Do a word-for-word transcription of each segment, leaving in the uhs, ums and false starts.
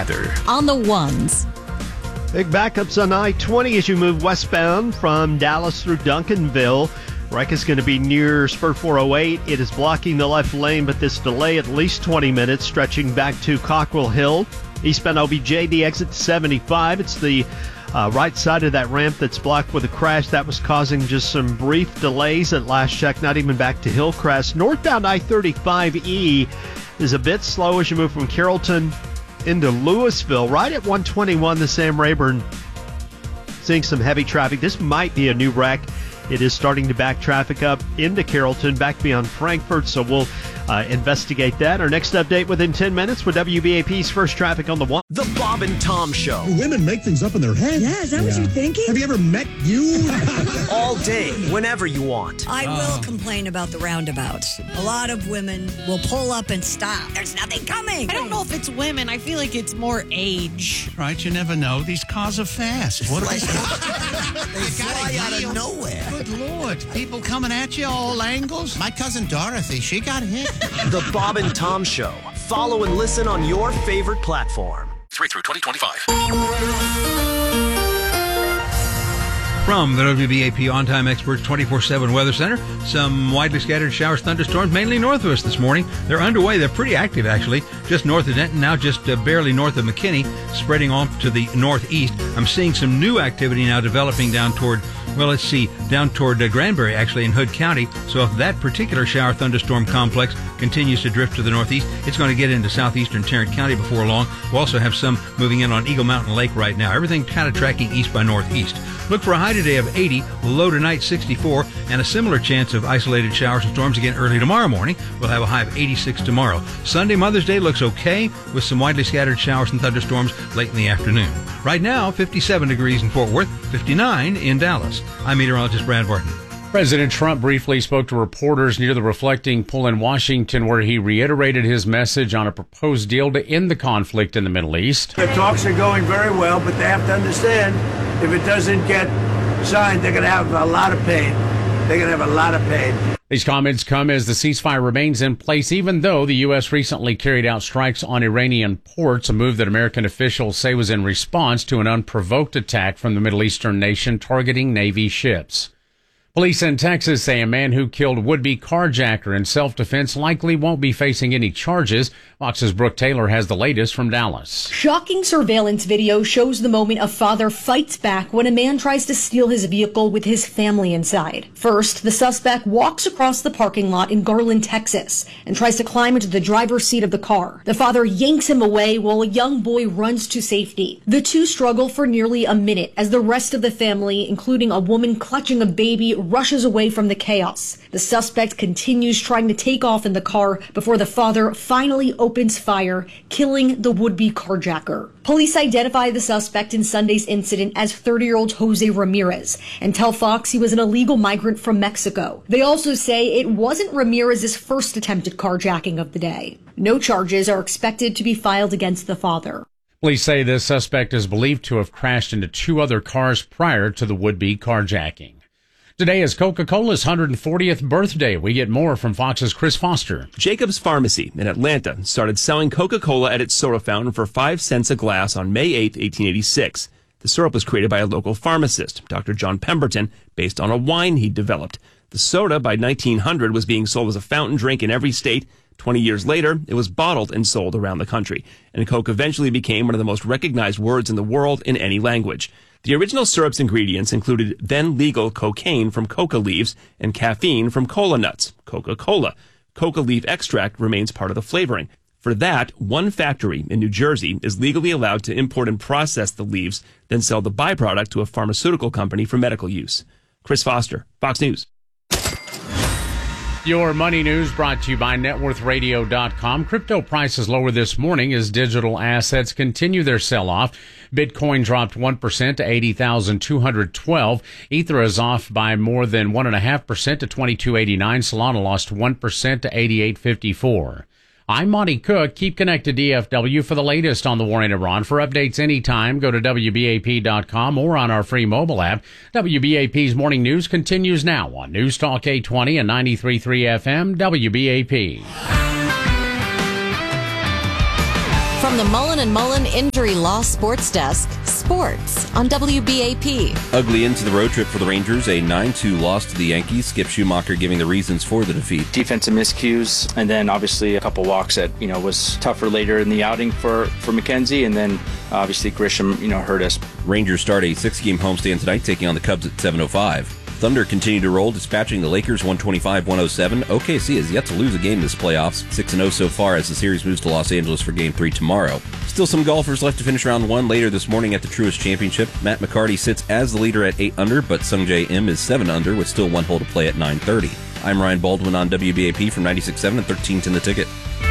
weather. On the ones. Big backups on I twenty as you move westbound from Dallas through Duncanville. Wreck is going to be near Spur four oh eight. It is blocking the left lane, but this delay at least twenty minutes, stretching back to Cockrell Hill. Eastbound O B J, the exit to seventy-five. It's the uh, right side of that ramp that's blocked with a crash. That was causing just some brief delays at last check, not even back to Hillcrest. Northbound I thirty-five E is a bit slow as you move from Carrollton into Louisville. Right at one twenty-one, the Sam Rayburn, seeing some heavy traffic. This might be a new wreck. It is starting to back traffic up into Carrollton, back beyond Frankfort, so we'll uh, investigate that. Our next update within ten minutes with W B A P's First Traffic on the One. The Bob and Tom Show. Do women make things up in their head? Yeah, is that yeah. what you're thinking? Have you ever met you? All day, whenever you want. I uh. will complain about the roundabouts. A lot of women will pull up and stop. There's nothing coming. I don't know if it's women. I feel like it's more age. Right, you never know. These cars are fast. What are like, they fly out of nowhere. Good Lord. People coming at you all angles. My cousin Dorothy, she got hit. The Bob and Tom Show. Follow and listen on your favorite platform. three through twenty twenty-five. From the W B A P On-Time Experts twenty-four seven Weather Center, some widely scattered showers, thunderstorms, mainly north of us this morning. They're underway. They're pretty active, actually. Just north of Denton, now just uh, barely north of McKinney, spreading off to the northeast. I'm seeing some new activity now developing down toward, well, let's see, down toward uh, Granbury, actually, in Hood County. So if that particular shower thunderstorm complex continues to drift to the northeast, it's going to get into southeastern Tarrant County before long. We'll also have some moving in on Eagle Mountain Lake right now. Everything kind of tracking east by northeast. Look for a high today of eighty, low tonight sixty-four, and a similar chance of isolated showers and storms again early tomorrow morning. We'll have a high of eighty-six tomorrow. Sunday, Mother's Day, looks okay with some widely scattered showers and thunderstorms late in the afternoon. Right now, fifty-seven degrees in Fort Worth, fifty-nine in Dallas. I'm meteorologist Brad Barton. President Trump briefly spoke to reporters near the Reflecting Pool in Washington, where he reiterated his message on a proposed deal to end the conflict in the Middle East. The talks are going very well, but they have to understand if it doesn't get signed, they're going to have a lot of pain. They're going to have a lot of pain. These comments come as the ceasefire remains in place, even though the U S recently carried out strikes on Iranian ports, a move that American officials say was in response to an unprovoked attack from the Middle Eastern nation targeting Navy ships. Police in Texas say a man who killed would-be carjacker in self-defense likely won't be facing any charges. Fox's Brooke Taylor has the latest from Dallas. Shocking surveillance video shows the moment a father fights back when a man tries to steal his vehicle with his family inside. First, the suspect walks across the parking lot in Garland, Texas, and tries to climb into the driver's seat of the car. The father yanks him away while a young boy runs to safety. The two struggle for nearly a minute as the rest of the family, including a woman clutching a baby, rushes away from the chaos. The suspect continues trying to take off in the car before the father finally opens fire, killing the would-be carjacker. Police identify the suspect in Sunday's incident as thirty-year-old Jose Ramirez and tell Fox he was an illegal migrant from Mexico. They also say it wasn't Ramirez's first attempted carjacking of the day. No charges are expected to be filed against the father. Police say the suspect is believed to have crashed into two other cars prior to the would-be carjacking. Today is Coca-Cola's one hundred fortieth birthday. We get more from Fox's Chris Foster. Jacobs Pharmacy in Atlanta started selling Coca-Cola at its soda fountain for five cents a glass on May eighth, eighteen eighty-six. The syrup was created by a local pharmacist, Doctor John Pemberton, based on a wine he'd developed. The soda by nineteen hundred was being sold as a fountain drink in every state. Twenty years later, it was bottled and sold around the country. And Coke eventually became one of the most recognized words in the world in any language. The original syrup's ingredients included then-legal cocaine from coca leaves and caffeine from cola nuts, Coca-Cola. Coca leaf extract remains part of the flavoring. For that, one factory in New Jersey is legally allowed to import and process the leaves, then sell the byproduct to a pharmaceutical company for medical use. Chris Foster, Fox News. Your money news brought to you by net worth radio dot com. Crypto prices lower this morning as digital assets continue their sell-off. Bitcoin dropped one percent to eighty thousand two hundred twelve. Ether is off by more than one point five percent to twenty-two eighty-nine. Solana lost one percent to eighty-eight fifty-four. I'm Monty Cook. Keep connected to D F W for the latest on the war in Iran. For updates anytime, go to W B A P dot com or on our free mobile app. W B A P's Morning News continues now on News Talk eight twenty and ninety-three point three F M W B A P. From the Mullen and Mullen Injury Law Sports Desk, sports on W B A P. Ugly into the road trip for the Rangers, a nine two loss to the Yankees. Skip Schumacher giving the reasons for the defeat. Defensive miscues, and then obviously a couple walks that, you know, was tougher later in the outing for, for McKenzie, and then obviously Grisham, you know, hurt us. Rangers start a six-game homestand tonight, taking on the Cubs at seven oh five. Thunder continue to roll, dispatching the Lakers one twenty-five one oh seven. O K C has yet to lose a game this playoffs, six and oh so far as the series moves to Los Angeles for Game three tomorrow. Still some golfers left to finish round one later this morning at the Truist Championship. Matt McCarty sits as the leader at eight under, but Sungjae Im is seven under with still one hole to play at nine thirty. I'm Ryan Baldwin on W B A P from ninety-six point seven and thirteen ten The Ticket.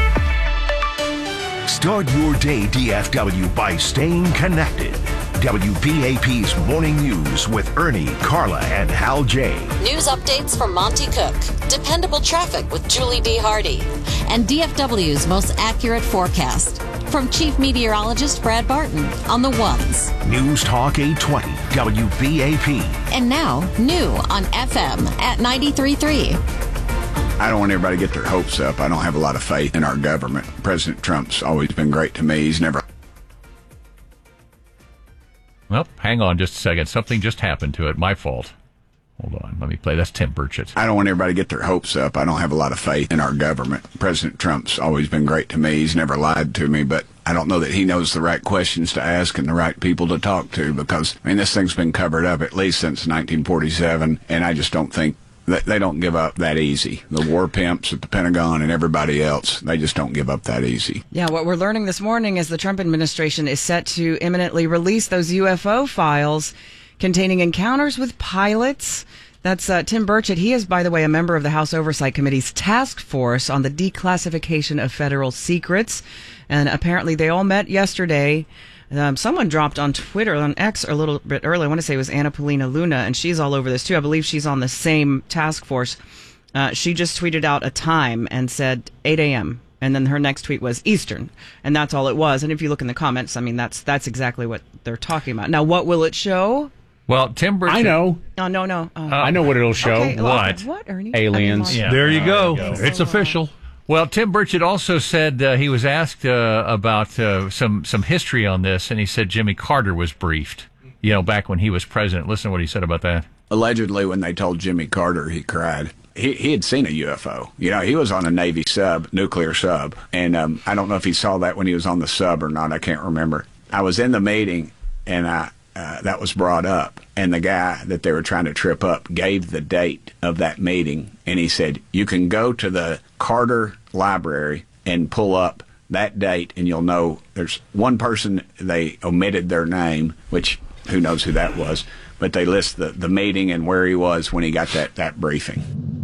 Start your day D F W by staying connected. W B A P's Morning News with Ernie, Carla, and Hal J. News updates from Monty Cook, dependable traffic with Julie B. Hardy, and D F W's most accurate forecast from Chief Meteorologist Brad Barton on the ones. News Talk eight twenty W B A P. And now, new on F M at ninety-three point three. I don't want everybody to get their hopes up. I don't have a lot of faith in our government. President Trump's always been great to me. He's never... Well, hang on just a second. Something just happened to it. My fault. Hold on. Let me play. That's Tim Burchett. I don't want everybody to get their hopes up. I don't have a lot of faith in our government. President Trump's always been great to me. He's never lied to me, but I don't know that he knows the right questions to ask and the right people to talk to because, I mean, this thing's been covered up at least since nineteen forty-seven, and I just don't think that they don't give up that easy. The war pimps at the Pentagon and everybody else, they just don't give up that easy. Yeah, what we're learning this morning is the Trump administration is set to imminently release those U F O files containing encounters with pilots. That's uh, Tim Burchett. He is, by the way, a member of the House Oversight Committee's task force on the declassification of federal secrets. And apparently they all met yesterday. Um, someone dropped on Twitter, on X, a little bit early. I want to say it was Anna Paulina Luna, and she's all over this too. I believe she's on the same task force. Uh, she just tweeted out a time and said eight a.m. And then her next tweet was Eastern, and that's all it was. And if you look in the comments, I mean, that's that's exactly what they're talking about. Now, what will it show? Well, Tim Burchett... I know. Oh, no, no. Oh. Uh, I know what it'll show. Okay, what? What, Ernie? Aliens. I mean, Yeah. There you go. go. It's official. Well, Tim Burchett also said uh, he was asked uh, about uh, some some history on this, and he said Jimmy Carter was briefed, you know, back when he was president. Listen to what he said about that. Allegedly, when they told Jimmy Carter, he cried. He he had seen a U F O. You know, he was on a Navy sub, nuclear sub, and um, I don't know if he saw that when he was on the sub or not. I can't remember. I was in the meeting, and I uh, that was brought up, and the guy that they were trying to trip up gave the date of that meeting, and he said, you can go to the Carter Library and pull up that date, and you'll know there's one person, they omitted their name, which who knows who that was, but they list the, the meeting and where he was when he got that, that briefing.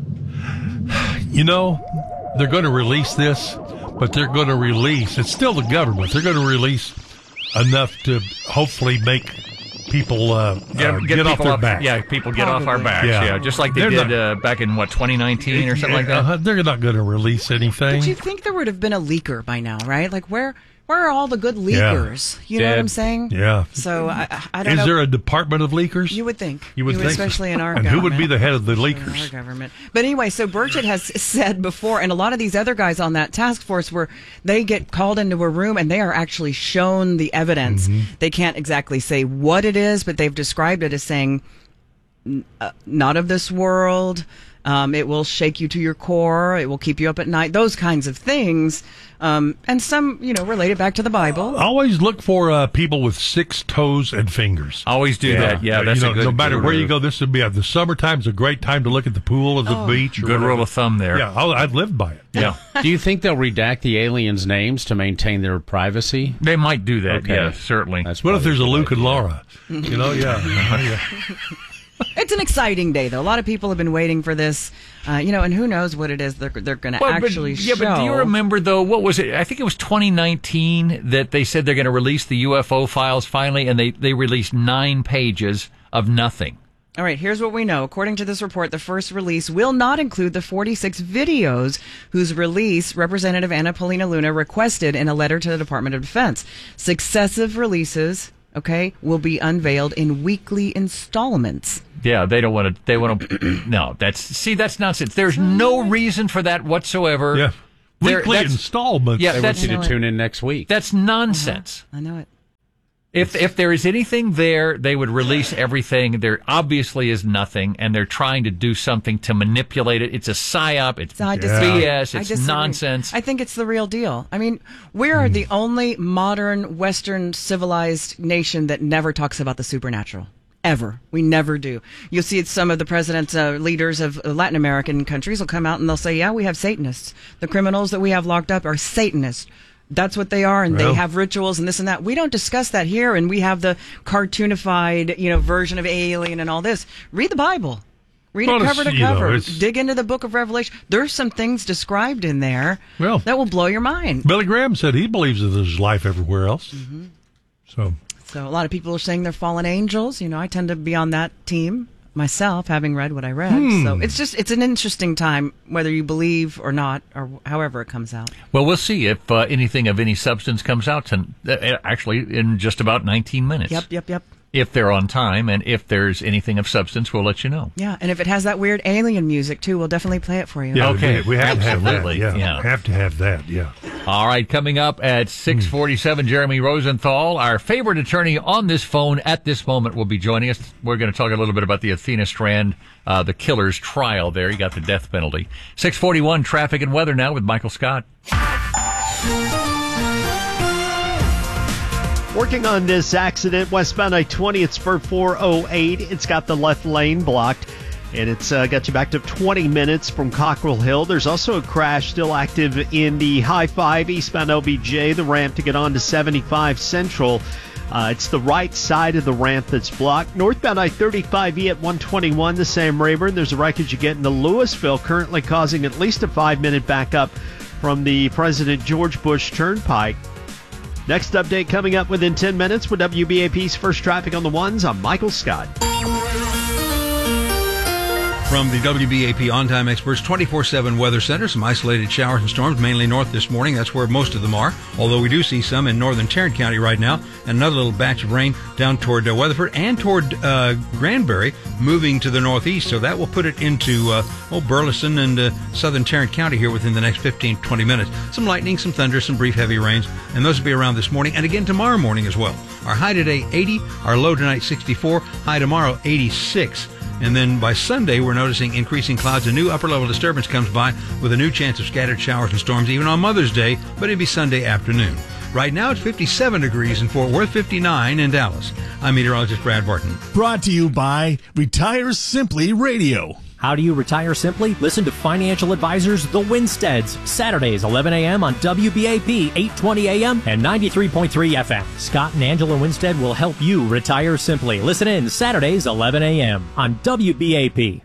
You know, they're going to release this, but they're going to release, it's still the government, they're going to release enough to hopefully make people uh, Get, uh, get, get off people their off, backs. yeah, people get off our backs. Yeah. Yeah, just like they They're did not- uh, back in what twenty nineteen or something like that. Uh, they're not going to release anything. But you think there would have been a leaker by now, right? Like, where where are all the good leakers? You know what Dead. I'm saying? Yeah. So, I, I don't Is know. there a department of leakers? You would think. You would think. Especially in our and government. who would be the head of the In our leakers? government. But anyway, so Burchett has said before, and a lot of these other guys on that task force where they get called into a room and they are actually shown the evidence. Mm-hmm. They can't exactly say what it is, but they've described it as saying, uh, not of this world. Um, it will shake you to your core. It will keep you up at night. Those kinds of things. Um, and some, you know, related back to the Bible. Always look for uh, people with six toes and fingers. Always do that. Yeah, Uh, that's you know, a good, no matter good where you rule. go, this would be uh, the summertime's a great time to look at the pool or the Oh. beach. Or Good whatever. rule of thumb there. Yeah, I'll, I'd live by it. Yeah. Do you think they'll redact the aliens' names to maintain their privacy? They might do that, Okay. yeah, certainly. That's What if probably there's a good Luke and idea. Laura? You know, yeah. yeah. It's an exciting day, though. A lot of people have been waiting for this, uh, you know, and who knows what it is they're, they're going to Well, but- actually yeah, show. but do you remember, though, what was it? I think it was twenty nineteen that they said they're going to release the U F O files finally, and they, they released nine pages of nothing. All right, here's what we know. According to this report, the first release will not include the forty-six videos whose release Representative Anna Paulina Luna requested in a letter to the Department of Defense. Successive releases, okay, will be unveiled in weekly installments. Yeah, they don't want to. They want to. No, that's see, that's nonsense. There's no reason for that whatsoever. Yeah. They're- Weekly that's- installments. Yeah, They that's want you to tune in next week. That's nonsense. I know it. If if there is anything there, they would release everything. There obviously is nothing, and they're trying to do something to manipulate it. It's a psyop. It's I B disagree. S. I It's disagree. nonsense. I think it's the real deal. I mean, we are the only modern, Western, civilized nation that never talks about the supernatural. Ever. We never do. You'll see it, some of the president's uh, leaders of Latin American countries will come out and they'll say, yeah, we have Satanists. The criminals that we have locked up are Satanists. That's what they are, and Well. they have rituals and this and that. We don't discuss that here, and we have the cartoonified, you know, version of Alien and all this. Read the Bible. Read Well, it cover it's, to you know, cover. it's- Dig into the book of Revelation. There's some things described in there Well. that will blow your mind. Billy Graham said he believes that there's life everywhere else. Mm-hmm. So So a lot of people are saying they're fallen angels. You know, I tend to be on that team myself, having read what I read. Hmm. So it's just, it's an interesting time, whether you believe or not, or however it comes out. Well, we'll see if uh, anything of any substance comes out. To, uh, actually, in just about nineteen minutes. Yep, yep, yep. If they're on time, and if there's anything of substance, we'll let you know. Yeah, and if it has that weird alien music too, we'll definitely play it for you. yeah, Okay. we, we have Absolutely. to have that. Yeah, Yeah. have to have that. Yeah. All right, coming up at six forty-seven, Jeremy Rosenthal, our favorite attorney on this phone at this moment, will be joining us. We're going to talk a little bit about the Athena Strand, uh, the killer's trial there. He got the death penalty. six forty-one, traffic and weather now with Michael Scott. Working on this accident, westbound I twenty, it's for four oh eight. It's got the left lane blocked, and it's uh, got you back to twenty minutes from Cockrell Hill. There's also a crash still active in the High five, eastbound O B J, the ramp to get on to seventy-five Central. Uh, it's the right side of the ramp that's blocked. Northbound I thirty-five E at one twenty-one, the Sam Rayburn. There's a wreckage you get into Louisville, currently causing at least a five-minute backup from the President George Bush Turnpike. Next update coming up within ten minutes with W B A P's First Traffic on the Ones. I'm Michael Scott. From the W B A P On-Time Experts twenty-four seven Weather Center, some isolated showers and storms, mainly north this morning. That's where most of them are, although we do see some in northern Tarrant County right now, and another little batch of rain down toward uh, Weatherford and toward uh, Granbury, moving to the northeast. So that will put it into uh, oh, Burleson and uh, southern Tarrant County here within the next fifteen, twenty minutes. Some lightning, some thunder, some brief heavy rains, and those will be around this morning and again tomorrow morning as well. Our high today, eighty. Our low tonight, sixty-four. High tomorrow, eighty-six. And then by Sunday, we're noticing increasing clouds. A new upper-level disturbance comes by with a new chance of scattered showers and storms, even on Mother's Day, but it'll be Sunday afternoon. Right now, it's fifty-seven degrees in Fort Worth, fifty-nine in Dallas. I'm meteorologist Brad Barton. Brought to you by Retire Simply Radio. How do you retire simply? Listen to financial advisors The Winsteads, Saturdays, eleven a.m. on W B A P, eight twenty a.m. and ninety-three point three F M. Scott and Angela Winstead will help you retire simply. Listen in Saturdays, eleven a.m. on W B A P.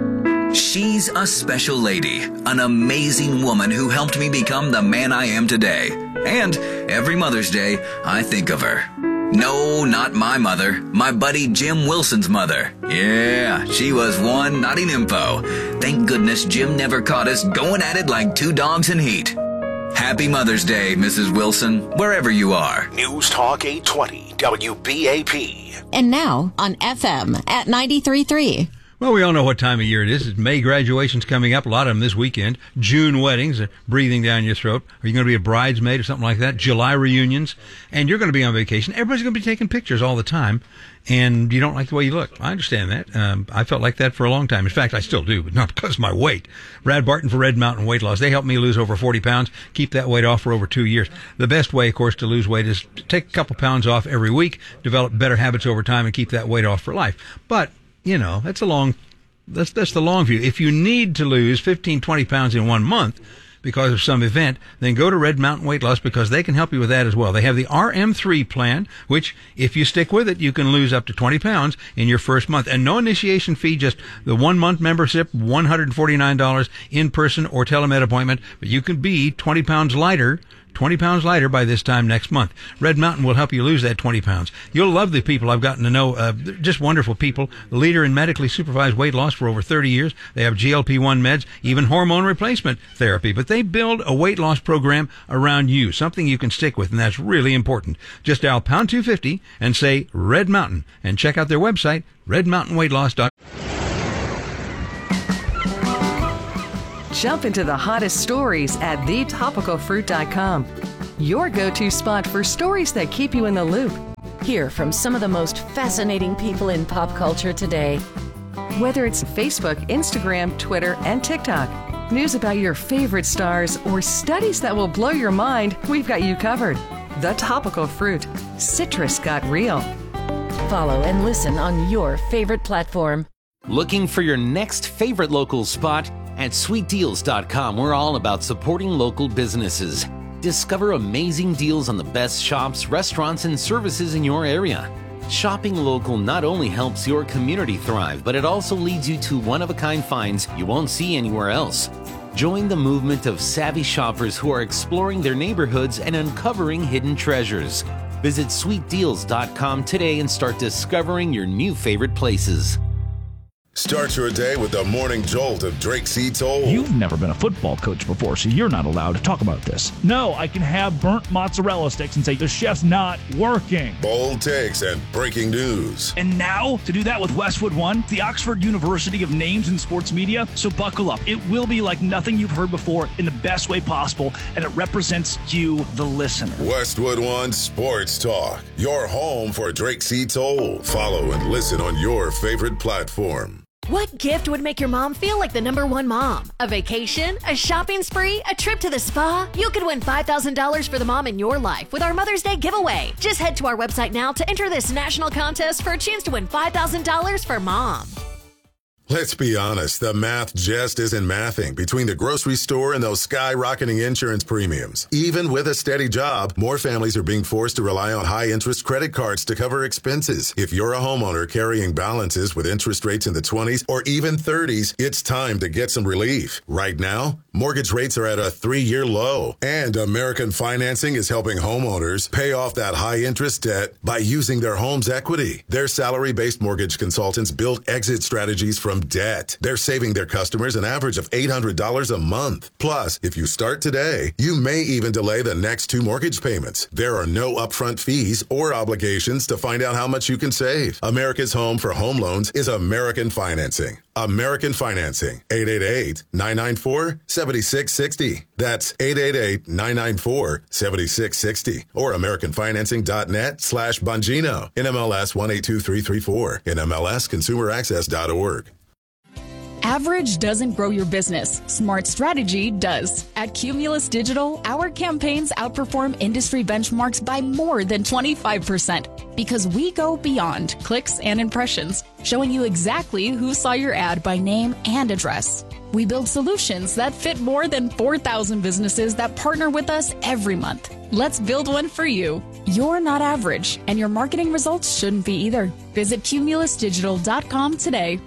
She's a special lady, an amazing woman who helped me become the man I am today. And every Mother's Day, I think of her. No, not my mother. My buddy Jim Wilson's mother. Yeah, she was one, not an info. Thank goodness Jim never caught us going at it like two dogs in heat. Happy Mother's Day, Missus Wilson, wherever you are. News Talk eight twenty, W B A P. And now on F M at ninety-three point three. Well, we all know what time of year it is. It's May graduations coming up, a lot of them this weekend. June weddings are breathing down your throat. Are you going to be a bridesmaid or something like that? July reunions. And you're going to be on vacation. Everybody's going to be taking pictures all the time. And you don't like the way you look. I understand that. Um, I felt like that for a long time. In fact, I still do, but not because of my weight. Brad Barton for Red Mountain Weight Loss. They helped me lose over forty pounds, keep that weight off for over two years. The best way, of course, to lose weight is to take a couple pounds off every week, develop better habits over time, and keep that weight off for life. But you know, that's a long, that's, that's the long view. If you need to lose fifteen, twenty pounds in one month because of some event, then go to Red Mountain Weight Loss because they can help you with that as well. They have the R M three plan, which if you stick with it, you can lose up to twenty pounds in your first month. And no initiation fee, just the one month membership, one hundred forty-nine dollars in person or telemed appointment. But you can be twenty pounds lighter twenty pounds lighter by this time next month. Red Mountain will help you lose that twenty pounds. You'll love the people I've gotten to know. Uh, they're just wonderful people. The leader in medically supervised weight loss for over thirty years. They have G L P one meds, even hormone replacement therapy. But they build a weight loss program around you, something you can stick with, and that's really important. Just dial pound two fifty and say Red Mountain and check out their website, red mountain weight loss dot com. Jump into the hottest stories at the topical fruit dot com. Your go-to spot for stories that keep you in the loop. Hear from some of the most fascinating people in pop culture today. Whether it's Facebook, Instagram, Twitter, and TikTok, news about your favorite stars, or studies that will blow your mind, we've got you covered. The Topical Fruit. Citrus got real. Follow and listen on your favorite platform. Looking for your next favorite local spot? At sweet deals dot com, we're all about supporting local businesses. Discover amazing deals on the best shops, restaurants, and services in your area. Shopping local not only helps your community thrive, but it also leads you to one-of-a-kind finds you won't see anywhere else. Join the movement of savvy shoppers who are exploring their neighborhoods and uncovering hidden treasures. Visit sweet deals dot com today and start discovering your new favorite places. Start your day with the morning jolt of Drake C. Toll. You've never been a football coach before, so you're not allowed to talk about this. No, I can have burnt mozzarella sticks and say the chef's not working. Bold takes and breaking news. And now, to do that with Westwood One, the Oxford University of Names in Sports Media. So buckle up. It will be like nothing you've heard before in the best way possible, and it represents you, the listener. Westwood One Sports Talk, your home for Drake C. Toll. Follow and listen on your favorite platform. What gift would make your mom feel like the number one mom? A vacation? A shopping spree? A trip to the spa? You could win five thousand dollars for the mom in your life with our Mother's Day giveaway. Just head to our website now to enter this national contest for a chance to win five thousand dollars for mom. Let's be honest, the math just isn't mathing between the grocery store and those skyrocketing insurance premiums. Even with a steady job, more families are being forced to rely on high-interest credit cards to cover expenses. If you're a homeowner carrying balances with interest rates in the twenties or even thirties, it's time to get some relief. Right now, mortgage rates are at a three-year low, and American Financing is helping homeowners pay off that high-interest debt by using their home's equity. Their salary-based mortgage consultants build exit strategies from debt. They're saving their customers an average of eight hundred dollars a month. Plus, if you start today, you may even delay the next two mortgage payments. There are no upfront fees or obligations to find out how much you can save. America's home for home loans is American Financing. American Financing. eight eight eight, nine nine four, seven six six zero. That's eight eight eight, nine nine four, seven six six zero. Or american financing dot net slash Bongino. N M L S one eight two three three four. N M L S consumer access dot org. Average doesn't grow your business. Smart strategy does. At Cumulus Digital, our campaigns outperform industry benchmarks by more than twenty-five percent because we go beyond clicks and impressions, showing you exactly who saw your ad by name and address. We build solutions that fit more than four thousand businesses that partner with us every month. Let's build one for you. You're not average, and your marketing results shouldn't be either. Visit cumulus digital dot com today.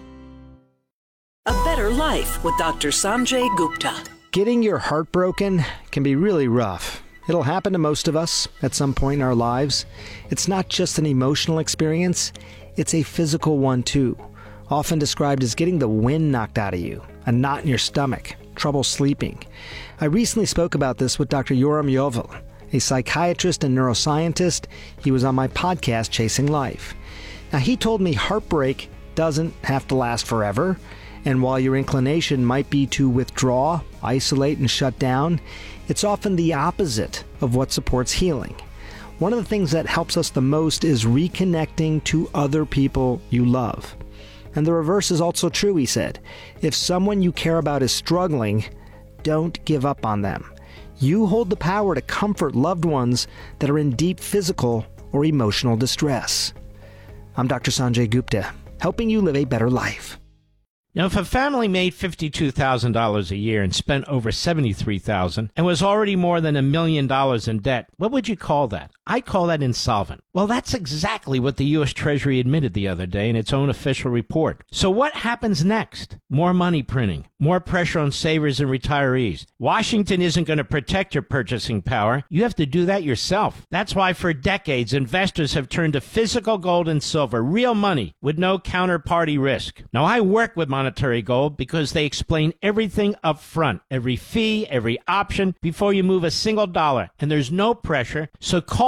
A Better Life with Doctor Sanjay Gupta. Getting your heart broken can be really rough. It'll happen to most of us at some point in our lives. It's not just an emotional experience, it's a physical one too. Often described as getting the wind knocked out of you, a knot in your stomach, trouble sleeping. I recently spoke about this with Doctor Yoram Yovel, a psychiatrist and neuroscientist. He was on my podcast, Chasing Life. Now, he told me heartbreak doesn't have to last forever. And while your inclination might be to withdraw, isolate, and shut down, it's often the opposite of what supports healing. One of the things that helps us the most is reconnecting to other people you love. And the reverse is also true, he said. If someone you care about is struggling, don't give up on them. You hold the power to comfort loved ones that are in deep physical or emotional distress. I'm Doctor Sanjay Gupta, helping you live a better life. Now, if a family made fifty-two thousand dollars a year and spent over seventy-three thousand dollars and was already more than a million dollars in debt, what would you call that? I call that insolvent. Well, that's exactly what the U S Treasury admitted the other day in its own official report. So what happens next? More money printing, more pressure on savers and retirees. Washington isn't going to protect your purchasing power. You have to do that yourself. That's why for decades, investors have turned to physical gold and silver, real money with no counterparty risk. Now, I work with Monetary Gold because they explain everything up front, every fee, every option before you move a single dollar, and there's no pressure. So call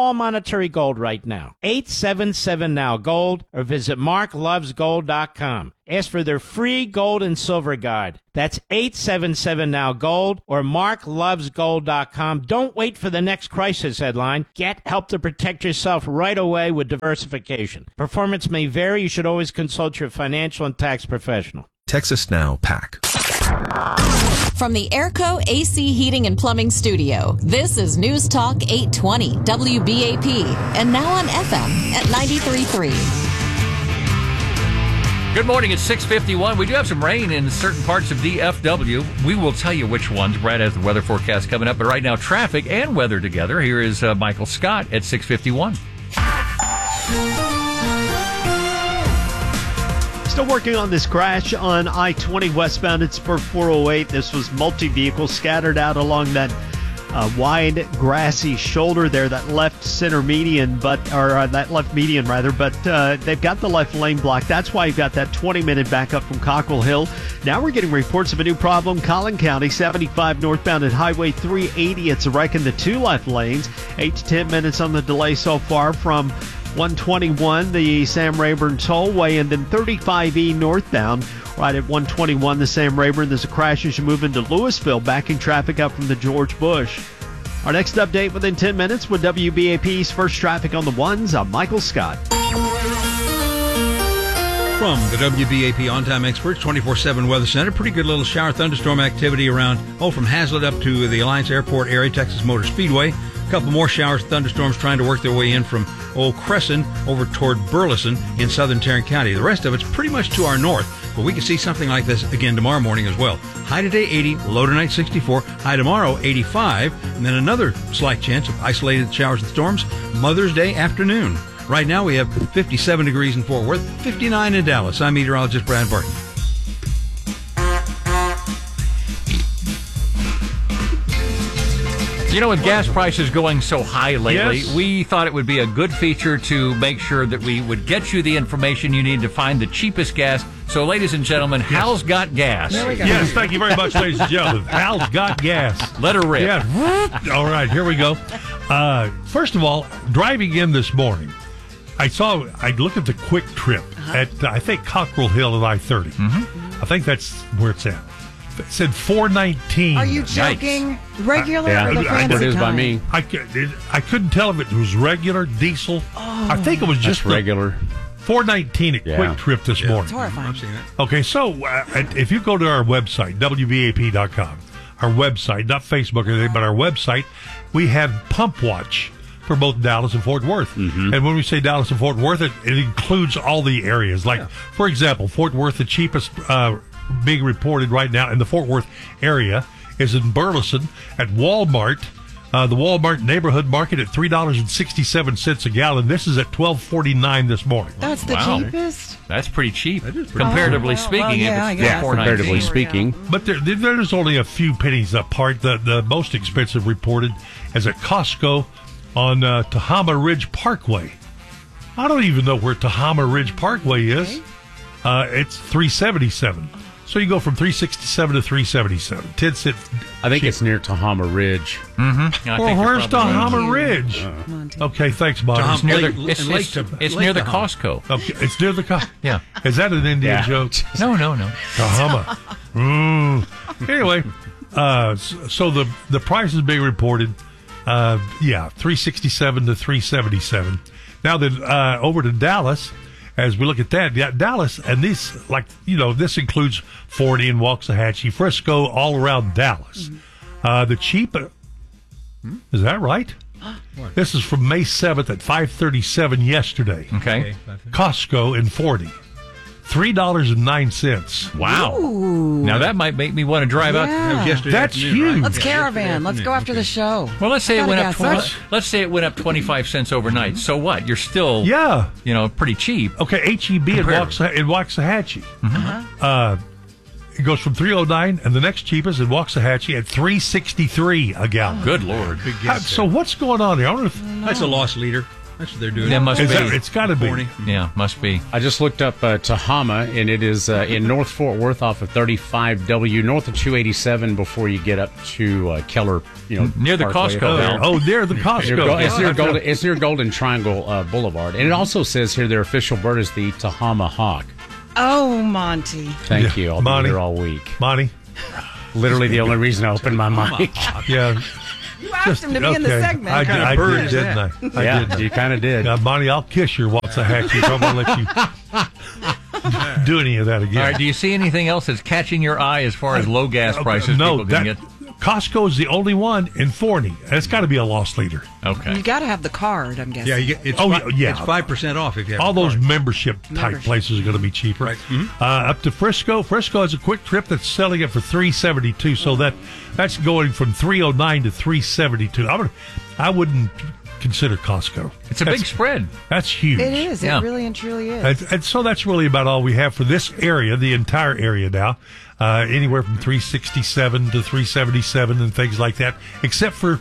Call Monetary Gold right now. eight seven seven now gold or visit mark loves gold dot com. Ask for their free gold and silver guide. That's eight seven seven now gold or mark loves gold dot com. Don't wait for the next crisis headline. Get help to protect yourself right away with diversification. Performance may vary. You should always consult your financial and tax professional. Texas Now Pack. From the Airco A C Heating and Plumbing Studio, this is News Talk eight twenty W B A P and now on F M at ninety-three point three. Good morning. It's six fifty-one. We do have some rain in certain parts of D F W. We will tell you which ones. Brad has the weather forecast coming up. But right now, traffic and weather together. Here is uh, Michael Scott at six fifty-one. Still working on this crash on I twenty westbound at Spur four oh eight. This was multi-vehicle scattered out along that uh, wide grassy shoulder there, that left center median, but or uh, that left median rather. But uh, they've got the left lane blocked. That's why you've got that twenty minute backup from Cockrell Hill. Now we're getting reports of a new problem. Collin County seventy-five northbound at Highway three eighty. It's a wreck in the two left lanes. Eight to ten minutes on the delay so far from one twenty-one, the Sam Rayburn Tollway, and then thirty-five E northbound, right at one twenty-one, the Sam Rayburn. There's a crash as you move into Louisville, backing traffic up from the George Bush. Our next update within ten minutes with W B A P's First Traffic on the Ones. I'm Michael Scott. From the W B A P On-Time Experts twenty-four seven Weather Center, pretty good little shower thunderstorm activity around, oh, from Hazlet up to the Alliance Airport area, Texas Motor Speedway. A couple more showers, thunderstorms trying to work their way in from Old Crescent over toward Burleson in southern Tarrant County. The rest of it's pretty much to our north, but we can see something like this again tomorrow morning as well. High today eighty, low tonight sixty-four, high tomorrow eighty-five, and then another slight chance of isolated showers and storms Mother's Day afternoon. Right now we have fifty-seven degrees in Fort Worth, fifty-nine in Dallas. I'm meteorologist Brad Barton. You know, with gas prices going so high lately, Yes. we thought it would be a good feature to make sure that we would get you the information you need to find the cheapest gas. So, ladies and gentlemen, Hal's Got Gas. There we go. Yes, thank you very much, ladies and gentlemen. Hal's Got Gas. Let her rip. Yeah. All right, here we go. Uh, first of all, driving in this morning, I saw, I looked at the Quick Trip at, uh, I think, Cockrell Hill at I thirty. Mm-hmm. I think that's where it's at. It said four nineteen. Are you joking? Regular I, or the I, fancy I, kind? I, could- it- I couldn't tell if it was regular, diesel. I think it was just the- regular. four nineteen at Yeah. Quick Trip this morning. It's horrifying. I've seen it. Okay, so uh, if you go to our website, W B A P dot com, our website, not Facebook or anything, but our website, we have Pump Watch for both Dallas and Fort Worth. Mm-hmm. And when we say Dallas and Fort Worth, it, it includes all the areas. Like, for example, Fort Worth, the cheapest uh, being reported right now in the Fort Worth area is in Burleson at Walmart. Uh, the Walmart neighborhood market at three dollars and sixty-seven cents a gallon. This is at twelve forty-nine this morning. That's the Wow. cheapest? That's pretty cheap. That is pretty comparatively cheap. Oh, speaking. well, yeah, I if guess. it's Yeah, four nineteen. Comparatively speaking. But there, there- there's only a few pennies apart. The the most expensive reported is at Costco on uh, Tahama Ridge Parkway. I don't even know where Tahama Ridge Parkway is. Uh, it's three seventy-seven. So you go from three sixty-seven to three seventy-seven. ten cents. I think it's near Tahama Ridge. Mm-hmm. Well, where's Tahama Ridge? Okay, thanks, Bob. It's near Lake- the, it's, Lake it's, to- it's Lake near the Tahama. Costco. Okay, it's near the co- Yeah. Is that an Indian Yeah. joke? No, no, no. Tahama. Mm. Anyway, uh, so, so the the price is being reported. Uh, yeah, three sixty-seven to three seventy-seven. Now then, uh, over to Dallas. As we look at that, yeah, Dallas, and this, like, you know, this includes Forty and Waxahachie, Frisco, all around Dallas. Uh, the cheap, is that right? This is from May seventh at five thirty-seven yesterday. Okay. Costco in Forty, three dollars and nine cents. Wow. Now that might make me want to drive Yeah. out. That was yesterday That's afternoon, huge. right? Let's Yeah, caravan. yesterday Let's go afternoon. after the show. Well, let's say it Gotta went up. gas twenty, up. let's say it went up twenty-five cents overnight. So what? You're still, Yeah. you know, pretty cheap. Okay, H E B in, Compared. Waxa, in Waxahachie. Mm-hmm. Uh, it goes from three oh nine, and the next cheapest in Waxahachie at three sixty-three a gallon. Good Lord. Big How- guess so there. what's going on here? I wonder if, That's a loss leader. That's what they're doing. Yeah, must Is be. that- it's got to be. forty. Yeah, must be. I just looked up uh, Tahama, and it is uh, in North Fort Worth off of thirty-five W, north of two eighty-seven before you get up to uh, Keller, you know, Near the Parkway. Costco. Oh, Now. oh, near the Costco. Near Go- it's, near Yeah. Golden, it's near Golden Triangle uh, Boulevard. And it also says here their official bird is the Tahama Hawk. Oh, Monty. Thank Yeah. you. I'll Monty. be here all week. Monty. Literally the only reason I opened my mic. Yeah. You asked him to be in the okay. segment. I, What kind of I bird did, is didn't that? I? I Yeah, did. you kind of did. Uh, Monty, I'll kiss your Waxahachie. So I'm going to let you do any of that again. All right, do you see anything else that's catching your eye as far as low gas prices no, people can that, get? Costco is the only one in Forney. That's got to be a loss leader. Okay. You got to have the card, I'm guessing. Yeah, you get, it's Oh, fi- yeah. it's five percent off if you have All a those card. membership type Membership. places are going to be cheaper. Right. Mhm. Uh, up to Frisco. Frisco has a quick trip that's selling it for three seventy-two. So that that's going from three oh nine to three seventy-two. I would, I wouldn't consider Costco. It's a That's- big spread. That's huge. It is. Yeah. It really and truly is. And, and so that's really about all we have for this area, the entire area now. Uh, anywhere from three sixty-seven to three seventy-seven and things like that, except for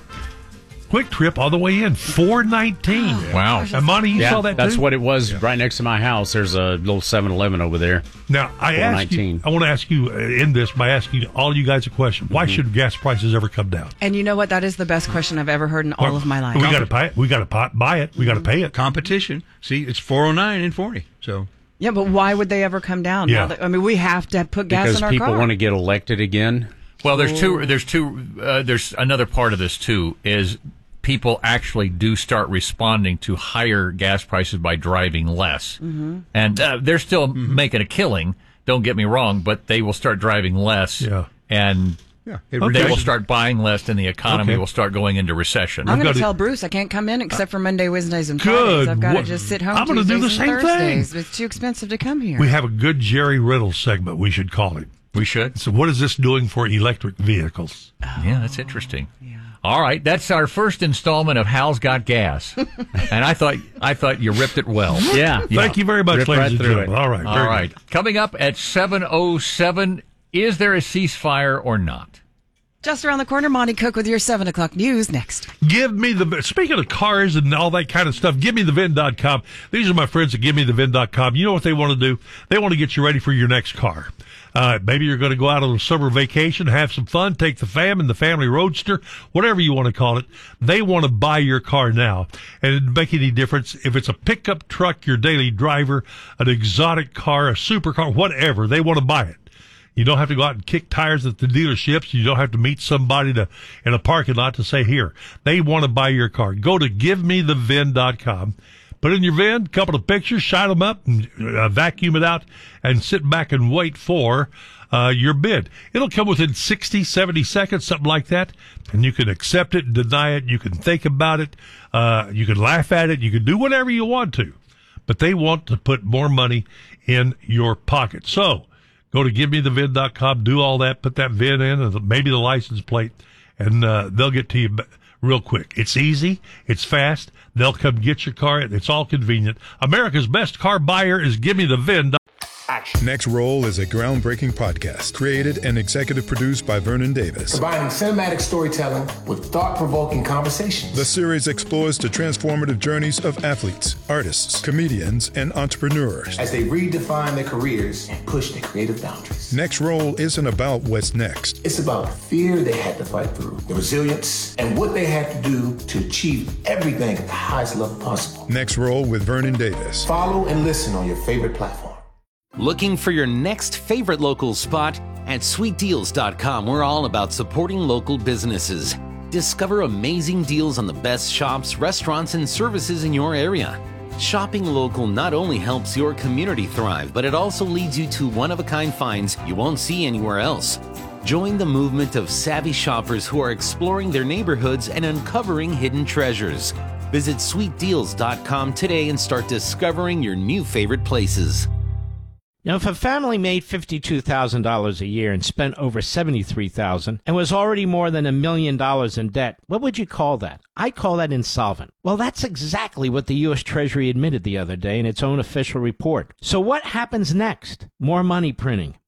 Quick Trip all the way in, four nineteen. Wow. And Monty, you Yeah, saw that that's too? what it was right next to my house. There's a little seven eleven over there. Now, I ask you, four nineteen. I want to ask you uh, in this by asking all you guys a question. Why Mm-hmm. should gas prices ever come down? And you know what? That is the best question I've ever heard in all of my life. We got to buy it. We got to buy it. We got to pay it. Competition. See, it's four oh nine in forty. So Yeah, but why would they ever come down? Yeah. Now that- I mean, we have to put gas Because in our people car. want to get elected again. Well, there's two. There's two. Uh, there's another part of this too. Is people actually do start responding to higher gas prices by driving less, Mm-hmm. and uh, they're still making a killing. Don't get me wrong, but they will start driving less, Yeah. and yeah, they it will reduces- start buying less, and the economy Okay. will start going into recession. I'm going got to to- tell Bruce I can't come in except for Monday, Wednesdays, and Good. Fridays. I've got to What- just sit home I'm gonna do Tuesdays the and same thing. Thursdays. It's too expensive to come here. We have a good Jerry Riddle segment, we should call it. We should. So, what is this doing for electric vehicles? Yeah, that's interesting. All right, that's our first installment of Hal's Got Gas, and I thought I thought you ripped it well. Yeah. Thank you very much, Rip ladies right and through gentlemen. it. All right. All very right. good. Coming up at seven oh seven, is there a ceasefire or not? Just around the corner, Monty Cook with your seven o'clock news next. Give me the, speaking of cars and all that kind of stuff, give me the vin dot com. These are my friends at give me the vin dot com. You know what they want to do? They want to get you ready for your next car. Uh, maybe you're going to go out on a summer vacation, have some fun, take the fam and the family roadster, whatever you want to call it. They want to buy your car now. And it doesn't make any difference if it's a pickup truck, your daily driver, an exotic car, a supercar, whatever. They want to buy it. You don't have to go out and kick tires at the dealerships. You don't have to meet somebody to in a parking lot to say, here. They want to buy your car. Go to give me the vin dot com. Put in your V I N, couple of pictures, shine them up, and uh, vacuum it out, and sit back and wait for uh, your bid. It'll come within sixty, seventy seconds, something like that, and you can accept it, deny it, you can think about it, uh, you can laugh at it, you can do whatever you want to. But they want to put more money in your pocket. So go to give me the vin dot com, do all that, put that V I N in, and maybe the license plate, and uh, they'll get to you real quick. It's easy. It's fast. They'll come get your car. It's all convenient. America's best car buyer is give me the vin. Next Roll is a groundbreaking podcast created and executive produced by Vernon Davis. Combining cinematic storytelling with thought-provoking conversations. The series explores the transformative journeys of athletes, artists, comedians, and entrepreneurs as they redefine their careers and push their creative boundaries. Next Roll isn't about what's next. It's about the fear they had to fight through, the resilience, and what they had to do to achieve everything at the highest level possible. Next Roll with Vernon Davis. Follow and listen on your favorite platform. Looking for your next favorite local spot? At sweet deals dot com, we're all about supporting local businesses. Discover amazing deals on the best shops, restaurants, and services in your area. Shopping local not only helps your community thrive, but it also leads you to one-of-a-kind finds you won't see anywhere else. Join the movement of savvy shoppers who are exploring their neighborhoods and uncovering hidden treasures. Visit sweet deals dot com today and start discovering your new favorite places. Now, if a family made fifty-two thousand dollars a year and spent over seventy-three thousand dollars and was already more than a million dollars in debt, what would you call that? I call that insolvent. Well, that's exactly what the U S Treasury admitted the other day in its own official report. So what happens next? More money printing,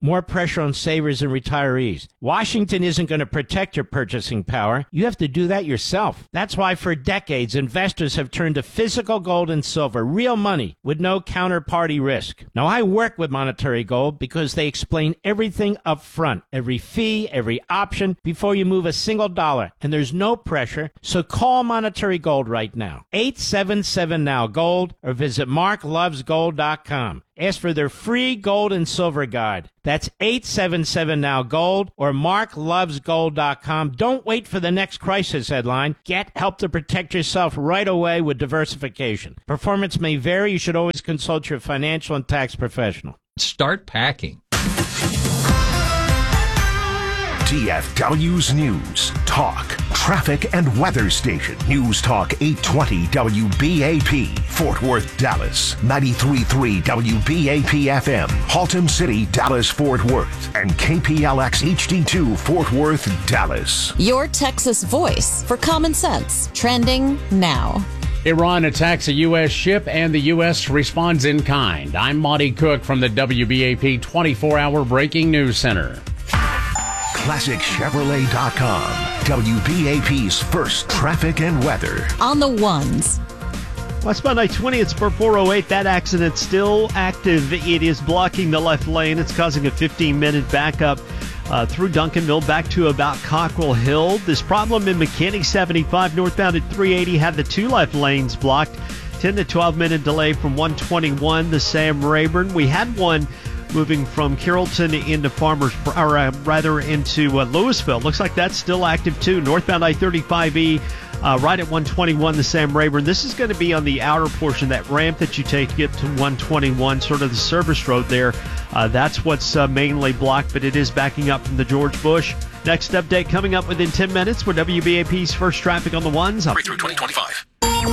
more pressure on savers and retirees. Washington isn't going to protect your purchasing power. You have to do that yourself. That's why for decades, investors have turned to physical gold and silver, real money with no counterparty risk. Now, I work with Monetary Gold because they explain everything up front, every fee, every option, before you move a single dollar. And there's no pressure, so call Monetary Gold right now. eight seven seven now gold or visit mark loves gold dot com. Ask for their free gold and silver guide. That's eight seven seven now gold or mark loves gold dot com. Don't wait for the next crisis headline. Get help to protect yourself right away with diversification. Performance may vary. You should always consult your financial and tax professional. Start packing. D F W's News, Talk, Traffic and Weather Station. News Talk eight twenty W B A P, Fort Worth, Dallas. ninety-three point three W B A P F M, Haltom City, Dallas, Fort Worth. And K P L X H D two, Fort Worth, Dallas. Your Texas voice for common sense. Trending now. Iran attacks a U S ship and the U S responds in kind. I'm Monty Cook from the W B A P twenty-four hour Breaking News Center. Classic Chevrolet dot com, W B A P's first traffic and weather. On the ones. Westbound I twenty at Spur four oh eight. That accident still active. It is blocking the left lane. It's causing a fifteen minute backup uh, through Duncanville back to about Cockrell Hill. This problem in McKinney seventy-five northbound at three eighty had the two left lanes blocked. ten to twelve minute delay from one twenty-one, the Sam Rayburn. We had one moving from Carrollton into Farmers, or uh, rather into uh, Louisville. Looks like that's still active too. Northbound I thirty-five E, uh, right at one twenty-one, the Sam Rayburn. This is going to be on the outer portion, that ramp that you take to get to one twenty-one, sort of the service road there. Uh, that's what's uh, mainly blocked, but it is backing up from the George Bush. Next update coming up within ten minutes with W B A P's first traffic on the ones. Through twenty twenty-five.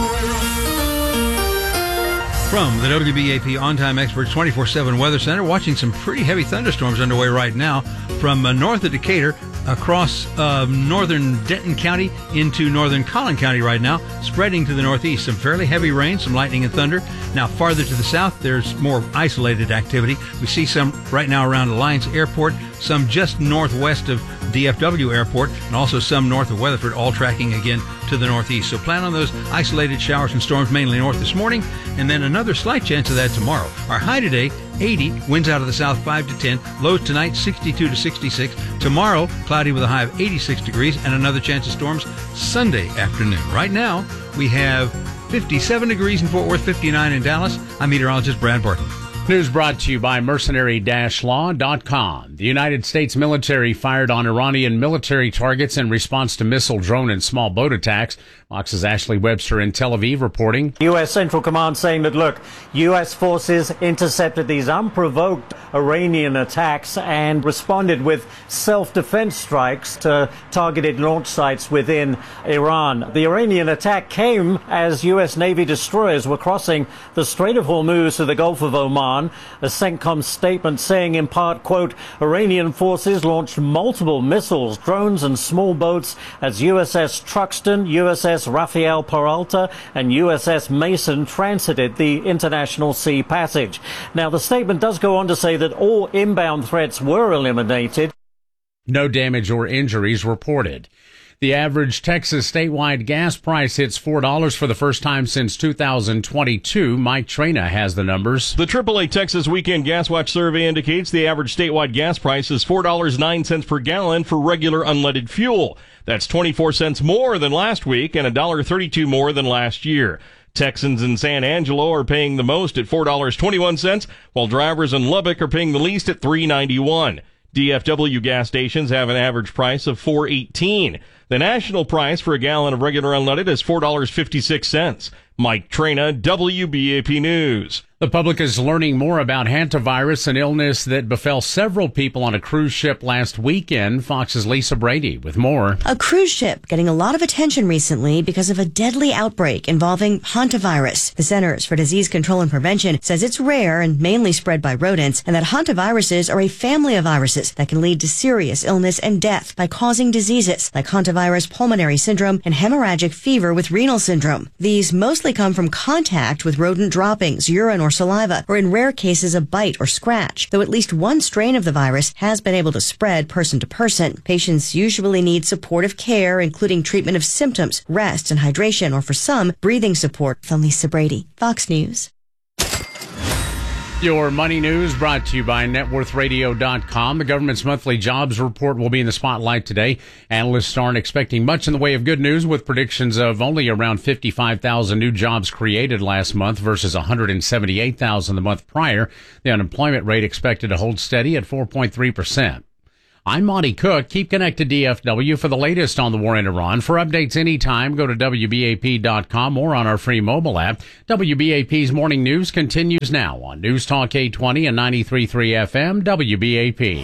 From the W B A P On-Time Experts twenty-four seven Weather Center, watching some pretty heavy thunderstorms underway right now from uh, north of Decatur across uh, northern Denton County into northern Collin County right now, spreading to the northeast. Some fairly heavy rain, some lightning and thunder. Now, farther to the south, there's more isolated activity. We see some right now around Alliance Airport, some just northwest of D F W Airport, and also some north of Weatherford, all tracking again to the northeast. So plan on those isolated showers and storms mainly north this morning, and then another slight chance of that tomorrow. Our high today, eighty, winds out of the south five to ten, lows tonight sixty-two to sixty-six. Tomorrow, cloudy with a high of eighty-six degrees, and another chance of storms Sunday afternoon. Right now, we have fifty-seven degrees in Fort Worth, fifty-nine in Dallas. I'm meteorologist Brad Barton. News brought to you by mercenary dash law dot com. The United States military fired on Iranian military targets in response to missile, drone, and small boat attacks. Fox's Ashley Webster in Tel Aviv reporting. U S Central Command saying that, look, U S forces intercepted these unprovoked Iranian attacks and responded with self-defense strikes to targeted launch sites within Iran. The Iranian attack came as U S Navy destroyers were crossing the Strait of Hormuz to the Gulf of Oman. A CENTCOM statement saying in part, quote, Iranian forces launched multiple missiles, drones and small boats as U S S Truxtun, U S S Rafael Peralta and U S S Mason transited the International Sea Passage. Now, the statement does go on to say that all inbound threats were eliminated. No damage or injuries reported. The average Texas statewide gas price hits four dollars for the first time since two thousand twenty-two. Mike Trina has the numbers. The triple A Texas Weekend Gas Watch survey indicates the average statewide gas price is four dollars and nine cents per gallon for regular unleaded fuel. That's twenty-four cents more than last week and one dollar and thirty-two cents more than last year. Texans in San Angelo are paying the most at four dollars and twenty-one cents, while drivers in Lubbock are paying the least at three dollars and ninety-one cents. D F W gas stations have an average price of four dollars and eighteen cents. The national price for a gallon of regular unleaded is four dollars and fifty-six cents. Mike Trina, W B A P News. The public is learning more about hantavirus, an illness that befell several people on a cruise ship last weekend. Fox's Lisa Brady with more. A cruise ship getting a lot of attention recently because of a deadly outbreak involving hantavirus. The Centers for Disease Control and Prevention says it's rare and mainly spread by rodents, and that hantaviruses are a family of viruses that can lead to serious illness and death by causing diseases like hantavirus pulmonary syndrome and hemorrhagic fever with renal syndrome. These mostly come from contact with rodent droppings, urine, or or saliva, or in rare cases a bite or scratch, though at least one strain of the virus has been able to spread person to person. Patients usually need supportive care, including treatment of symptoms, rest and hydration, or for some, breathing support. From Lisa Brady, Fox News. Your money news brought to you by net worth radio dot com. The government's monthly jobs report will be in the spotlight today. Analysts aren't expecting much in the way of good news, with predictions of only around fifty-five thousand new jobs created last month versus one hundred seventy-eight thousand the month prior. The unemployment rate expected to hold steady at four point three percent. I'm Monty Cook. Keep connected to D F W for the latest on the war in Iran. For updates anytime, go to W B A P dot com or on our free mobile app. W B A P's Morning News continues now on News Talk eight twenty and ninety-three point three F M, W B A P.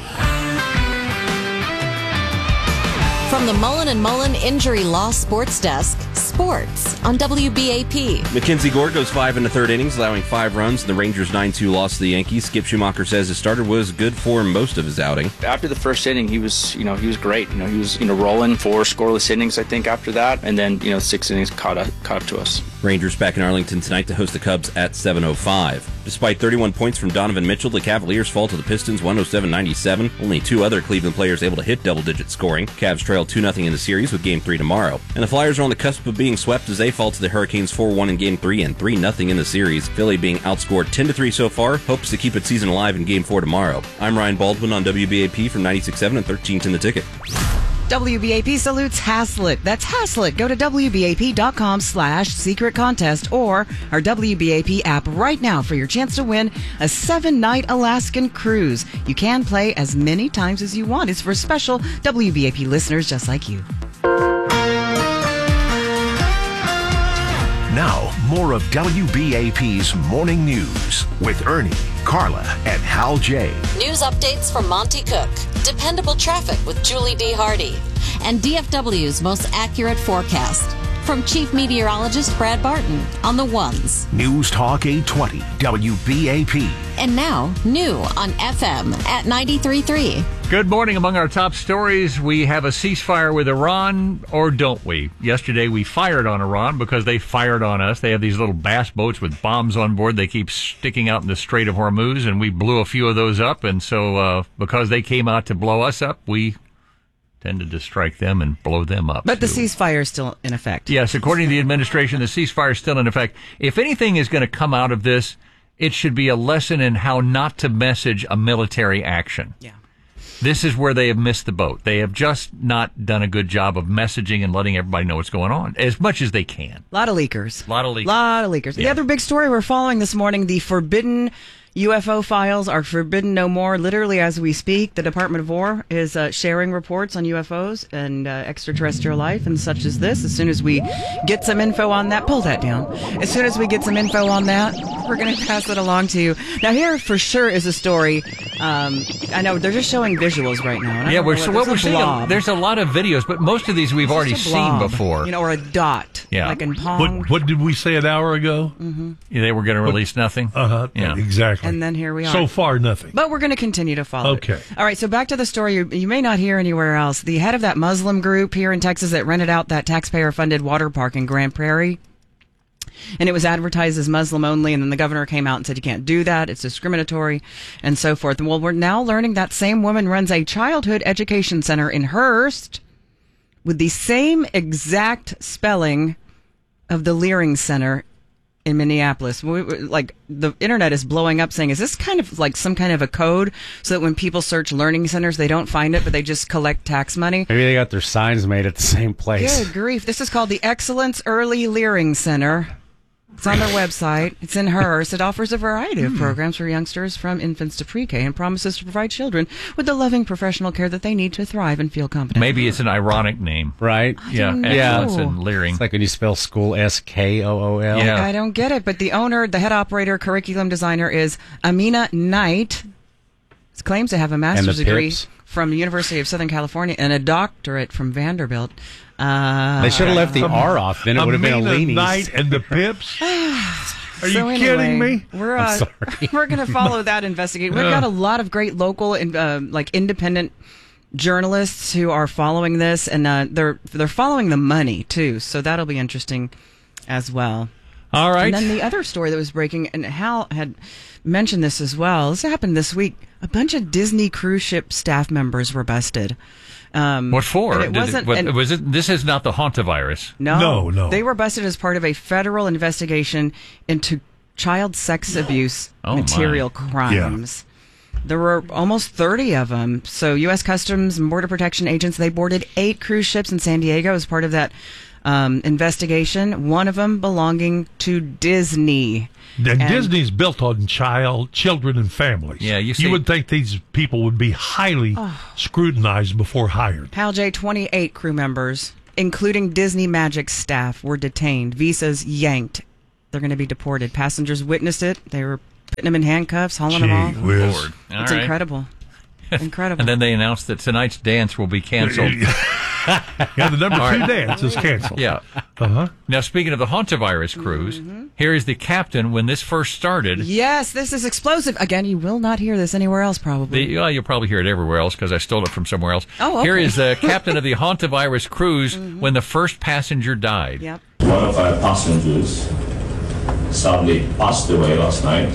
From the Mullen and Mullen Injury Law Sports Desk, sports on W B A P. Mackenzie Gore goes five in the third innings, allowing five runs. The Rangers' nine two loss to the Yankees. Skip Schumacher says his starter was good for most of his outing. After the first inning, he was, you know, he was great. You know, he was, you know, rolling four scoreless innings, I think, after that, and then, you know, six innings caught up, caught up to us. Rangers back in Arlington tonight to host the Cubs at seven oh five. Despite thirty-one points from Donovan Mitchell, the Cavaliers fall to the Pistons one oh seven ninety-seven. Only two other Cleveland players able to hit double-digit scoring. Cavs trail two nothing in the series with Game three tomorrow. And the Flyers are on the cusp of being swept as they fall to the Hurricanes four one in Game three and three nothing in the series. Philly being outscored ten to three so far, hopes to keep its season alive in Game four tomorrow. I'm Ryan Baldwin on W B A P from ninety-six point seven and thirteen ten The Ticket. W B A P salutes Haslett. That's Haslett. Go to W B A P dot com slash secret contest or our W B A P app right now for your chance to win a seven-night Alaskan cruise. You can play as many times as you want. It's for special W B A P listeners just like you. Now, more of W B A P's Morning News with Ernie, Carla, and Hal J. News updates from Monty Cook, dependable traffic with Julie D. Hardy, and D F W's most accurate forecast. From Chief Meteorologist Brad Barton on the ones. News Talk eight twenty, W B A P. And now, new on F M at ninety-three point three. Good morning. Among our top stories, we have a ceasefire with Iran, or don't we? Yesterday, we fired on Iran because they fired on us. They have these little bass boats with bombs on board. They keep sticking out in the Strait of Hormuz, and we blew a few of those up. And so uh, because they came out to blow us up, we tended to strike them and blow them up. But too. the ceasefire is still in effect. Yes, according to the administration, the ceasefire is still in effect. If anything is going to come out of this, it should be a lesson in how not to message a military action. Yeah. This is where they have missed the boat. They have just not done a good job of messaging and letting everybody know what's going on as much as they can. A lot of leakers. A lot of leakers. A lot of leakers. Yeah. The other big story we're following this morning, the forbidden U F O files are forbidden no more. Literally, as we speak, the Department of War is uh, sharing reports on U F Os and uh, extraterrestrial life and such as this. As soon as we get some info on that, pull that down. As soon as we get some info on that, we're going to pass it along to you. Now, here for sure is a story. Um, I know they're just showing visuals right now. And I yeah, don't we're know so what, what we're there's a seeing. blob. There's a lot of videos, but most of these we've already Just a seen blob, before. You know, or a dot. Yeah. Like in Pong. What, what did we say an hour ago? Mm-hmm. Yeah, they were going to release nothing. Uh huh. Yeah. Exactly. And then here we are. So far, nothing. But we're going to continue to follow Okay. it. All right, so back to the story you, you may not hear anywhere else. The head of that Muslim group here in Texas that rented out that taxpayer-funded water park in Grand Prairie, and it was advertised as Muslim only, and then the governor came out and said you can't do that, it's discriminatory, and so forth. And well, we're now learning that same woman runs a childhood education center in Hearst with the same exact spelling of the Leering Center in Minneapolis. We, we, like, the internet is blowing up saying, is this kind of like some kind of a code so that when people search learning centers, they don't find it, but they just collect tax money? Maybe they got their signs made at the same place. Good grief. This is called the Excellence Early Leering Center. It's on their website. It's in Hearst. It offers a variety of programs for youngsters from infants to pre-K and promises to provide children with the loving professional care that they need to thrive and feel confident. Maybe it's an ironic name. Right? Yeah. don't know. Excellence and Leering. It's like when you spell school S K O O L. Yeah. I don't get it, but the owner, the head operator, curriculum designer is Amina Knight. He claims to have a master's degree Pips? from the University of Southern California and a doctorate from Vanderbilt. Uh, They should have left the R off, then it would have been a Amina leanies. Knight and the Pips. Are So you kidding anyway, me? We're I'm uh, sorry. we're going to follow that investigation. We've Yeah. got a lot of great local and uh, like independent journalists who are following this, and uh, they're they're following the money too. So that'll be interesting as well. All right. And then the other story that was breaking, and Hal had mentioned this as well. This happened this week. A bunch of Disney cruise ship staff members were busted. Um, What for? and It Did wasn't. what- and- was it? This is not the hantavirus. no, No, no. They were busted as part of a federal investigation into child sex abuse Oh, my. material crimes. There were almost thirty of them. So U S Customs and Border Protection agents, they boarded eight cruise ships in San Diego as part of that um, investigation, one of them belonging to Disney. And, And- Disney's built on child, children, and families. Yeah, you see- would think these people would be highly scrutinized before hired. Pal J, twenty-eight crew members, including Disney Magic staff, were detained. Visas yanked. They're going to be deported. Passengers witnessed it. They were putting them in handcuffs, hauling them off. Gee whiz. Lord. All It's right. incredible. Incredible. And then they announced that tonight's dance will be canceled. Yeah, the number All two right. dance is canceled. Yeah. Uh-huh. Now, speaking of the hantavirus cruise, here is the captain when this first started. Yes, this is explosive. Again, you will not hear this anywhere else, probably. The, well, you'll probably hear it everywhere else because I stole it from somewhere else. Oh, okay. Here is the captain of the hantavirus cruise when the first passenger died. Yep. One of our passengers sadly passed away last night.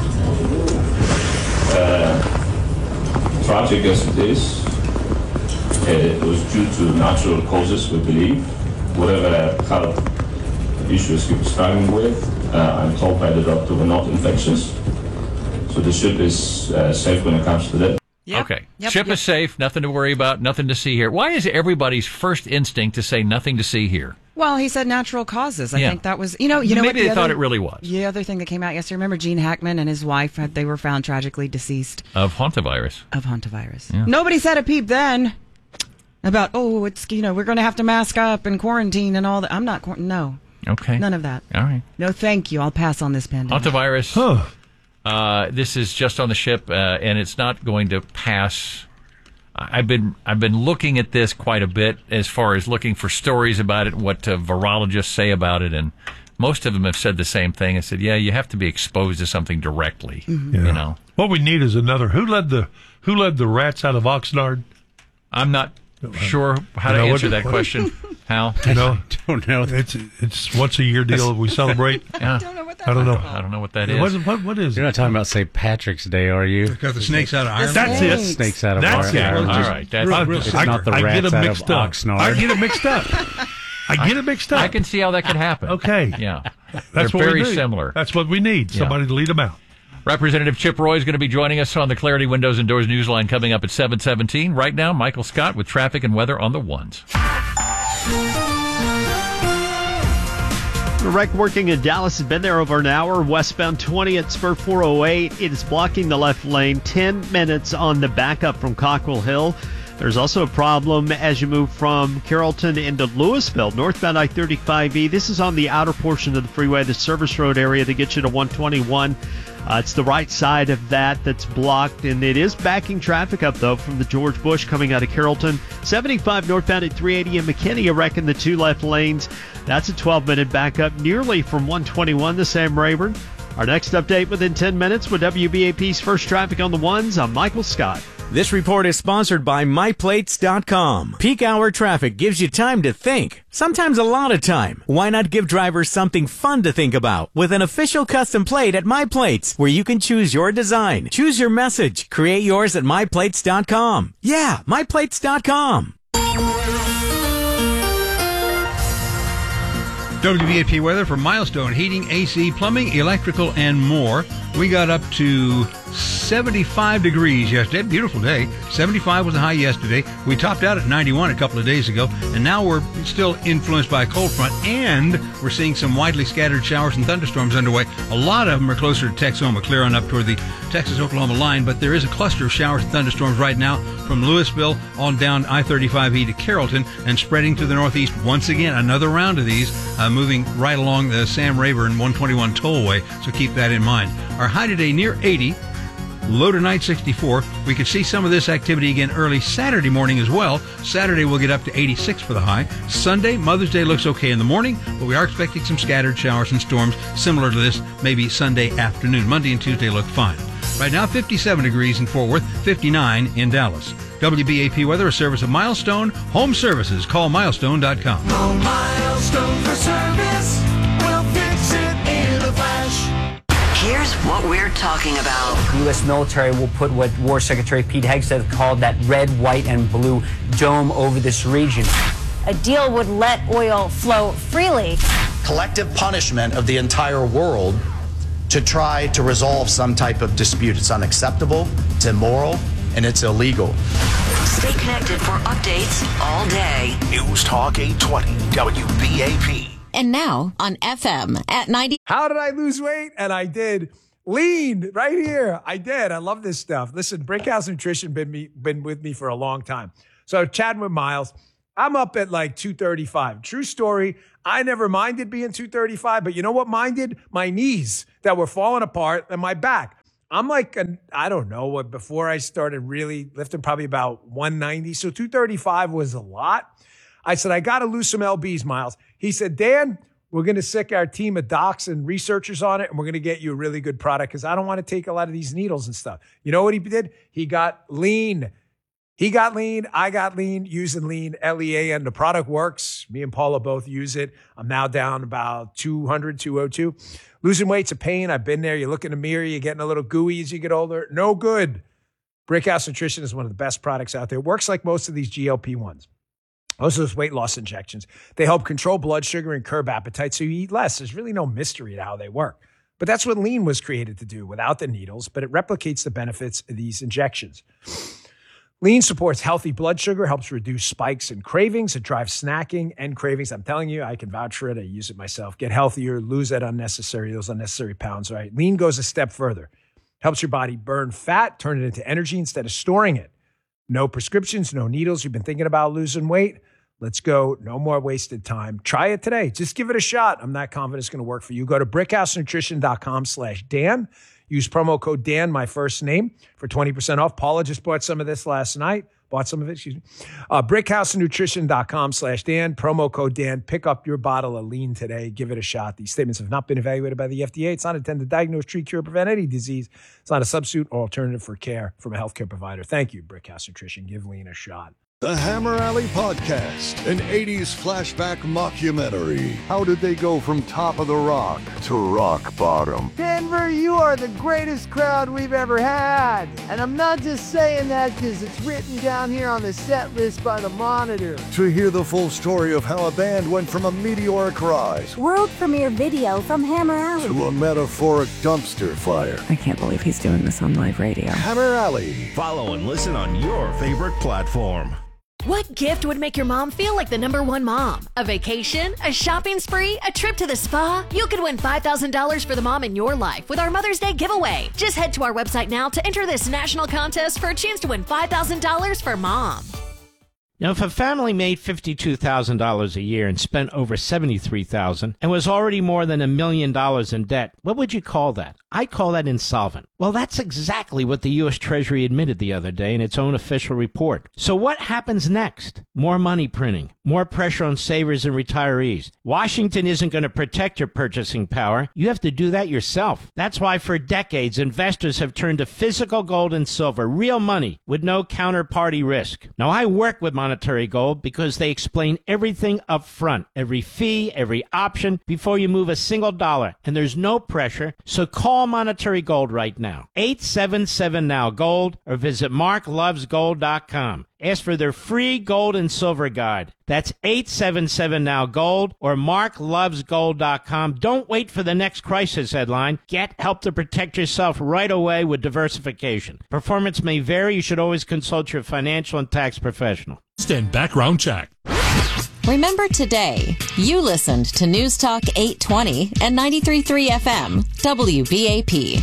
Uh, tragic as it is, it was due to natural causes, we believe. Whatever health issues he was struggling with, uh, I'm told by the doctor, were not infectious. So the ship is uh, safe when it comes to that. Okay. Yep, Ship yep. is safe, nothing to worry about, nothing to see here. Why is everybody's first instinct to say nothing to see here? Well, he said natural causes. I Yeah. think that was, you know, you know Maybe what they the thought other- it really was. The other thing that came out yesterday, remember Gene Hackman and his wife, had, they were found tragically deceased Of hantavirus. of hantavirus. Yeah. Nobody said a peep then about, oh, it's, you know, we're going to have to mask up and quarantine and all that. I'm not, quar- no, Okay. none of that. All right. No, thank you. I'll pass on this pandemic. Hantavirus. Huh. Uh, this is just on the ship, uh, and it's not going to pass. I- I've been I've been looking at this quite a bit as far as looking for stories about it, what uh, virologists say about it, and most of them have said the same thing. I said, yeah, you have to be exposed to something directly. Yeah. You know, What we need is another. Who led the Who led the rats out of Oxnard? I'm not sure how You to know, answer what- that what- question. How? You know, Don't know. it's it's once a year deal. We celebrate. Yeah. I don't know. I don't know what that It is. wasn't- what what is You're it? not talking about Saint Patrick's Day, are you? Got the snakes out of Ireland. That's it. Snakes out of That's Ireland. it. Ireland. All Just- right, that's I, real I- simple. Not the I get rats them out mixed of up. Oxnard. I get them mixed up. I get them mixed up. I can see how that could happen. Okay. Yeah. That's They're what very we need. similar. That's what we need. Yeah. Somebody to lead them out. Representative Chip Roy is going to be joining us on the Clarity Windows and Doors Newsline coming up at seven seventeen. Right now, Michael Scott with traffic and weather on the ones. The wreck working in Dallas has been there over an hour. Westbound twenty at Spur four oh eight. It is blocking the left lane. ten minutes on the backup from Cockrell Hill. There's also a problem as you move from Carrollton into Louisville, northbound I thirty-five E. This is on the outer portion of the freeway, the service road area to get you to one twenty-one. Uh, it's the right side of that that's blocked, and it is backing traffic up, though, from the George Bush coming out of Carrollton. seventy-five northbound at three eighty in McKinney, a wreck in the two left lanes. That's a twelve-minute backup nearly from one twenty-one to Sam Rayburn. Our next update within ten minutes with W B A P's First Traffic on the Ones. I'm Michael Scott. This report is sponsored by my plates dot com. Peak hour traffic gives you time to think. Sometimes a lot of time. Why not give drivers something fun to think about with an official custom plate at MyPlates, where you can choose your design, choose your message, create yours at my plates dot com. Yeah, my plates dot com. W B A P weather for Milestone Heating, A C, Plumbing, Electrical, and more. We got up to seventy-five degrees yesterday. Beautiful day. seventy-five was the high yesterday. We topped out at ninety-one a couple of days ago, and now we're still influenced by a cold front, and we're seeing some widely scattered showers and thunderstorms underway. A lot of them are closer to Texoma, clear on up toward the Texas-Oklahoma line, but there is a cluster of showers and thunderstorms right now from Louisville on down I thirty-five E to Carrollton and spreading to the northeast. Once again, another round of these uh, moving right along the Sam Rayburn one twenty-one tollway, so keep that in mind. Our high today near eighty. Low tonight, sixty-four. We could see some of this activity again early Saturday morning as well. Saturday we'll get up to eighty-six for the high. Sunday, Mother's Day looks okay in the morning, but we are expecting some scattered showers and storms similar to this maybe Sunday afternoon. Monday and Tuesday look fine. Right now, fifty-seven degrees in Fort Worth, fifty-nine in Dallas. W B A P weather, a service of Milestone Home Services. Call milestone dot com. No Milestone for service. We'll fix it what we're talking about. The U S military will put what War Secretary Pete Hegseth called that red, white, and blue dome over this region. A deal would let oil flow freely. Collective punishment of the entire world to try to resolve some type of dispute. It's unacceptable, it's immoral, and it's illegal. Stay connected for updates all day. News Talk eight twenty W B A P. And now on F M at ninety. How did I lose weight? And I did. Lean right here. I did. I love this stuff. Listen, Brickhouse Nutrition been me been with me for a long time. So chatting with Miles, I'm up at like two thirty-five. True story. I never minded being two thirty-five, but you know what minded? My knees that were falling apart and my back. I'm like, an, I don't know what, before I started really lifting, probably about one ninety. So two thirty-five was a lot. I said, I got to lose some L Bs, Miles. He said, Dan, we're going to sick our team of docs and researchers on it, and we're going to get you a really good product because I don't want to take a lot of these needles and stuff. You know what he did? He got lean. He got lean. I got lean using lean, L E A N. The product works. Me and Paula both use it. I'm now down about two hundred, two oh two. Losing weight's a pain. I've been there. You look in the mirror, you're getting a little gooey as you get older. No good. Brickhouse Nutrition is one of the best products out there. It works like most of these G L P ones. Most of those weight loss injections. They help control blood sugar and curb appetite so you eat less. There's really no mystery to how they work. But that's what lean was created to do without the needles, but it replicates the benefits of these injections. Lean supports healthy blood sugar, helps reduce spikes and cravings. It drives snacking and cravings. I'm telling you, I can vouch for it. I use it myself. Get healthier, lose that unnecessary, those unnecessary pounds, right? Lean goes a step further. Helps your body burn fat, turn it into energy instead of storing it. No prescriptions, no needles. You've been thinking about losing weight? Let's go. No more wasted time. Try it today. Just give it a shot. I'm not confident it's going to work for you. Go to brickhousenutrition.com slash Dan. Use promo code Dan, my first name, for twenty percent off. Paula just bought some of this last night. Bought some of it, excuse me. Uh, brickhousenutrition.com slash Dan. Promo code Dan. Pick up your bottle of lean today. Give it a shot. These statements have not been evaluated by the F D A. It's not intended to diagnose, treat, cure, or prevent any disease. It's not a substitute or alternative for care from a healthcare provider. Thank you, Brickhouse Nutrition. Give lean a shot. The Hammer Alley Podcast, an eighties flashback mockumentary. How did they go from top of the rock to rock bottom? Denver, you are the greatest crowd we've ever had. And I'm not just saying that because it's written down here on the set list by the Monitor. To hear the full story of how a band went from a meteoric rise, world premiere video from Hammer Alley, to a metaphoric dumpster fire. I can't believe he's doing this on live radio. Hammer Alley. Follow and listen on your favorite platform. What gift would make your mom feel like the number one mom? A vacation? A shopping spree? A trip to the spa? You could win five thousand dollars for the mom in your life with our Mother's Day giveaway. Just head to our website now to enter this national contest for a chance to win five thousand dollars for mom. Now, if a family made fifty-two thousand dollars a year and spent over seventy-three thousand dollars and was already more than a million dollars in debt, what would you call that? I call that insolvent. Well, that's exactly what the U S Treasury admitted the other day in its own official report. So what happens next? More money printing, more pressure on savers and retirees. Washington isn't going to protect your purchasing power. You have to do that yourself. That's why for decades, investors have turned to physical gold and silver, real money with no counterparty risk. Now, I work with Monetary Gold because they explain everything up front, every fee, every option, before you move a single dollar. And there's no pressure, so call Monetary Gold right now. eight seven seven now gold or visit mark loves gold dot com. Ask for their free gold and silver guide. That's eight seven seven now gold or mark loves gold dot com. Don't wait for the next crisis headline. Get help to protect yourself right away with diversification. Performance may vary. You should always consult your financial and tax professional. Stand background check. Remember today, you listened to News Talk eight twenty and ninety-three point three F M, W B A P.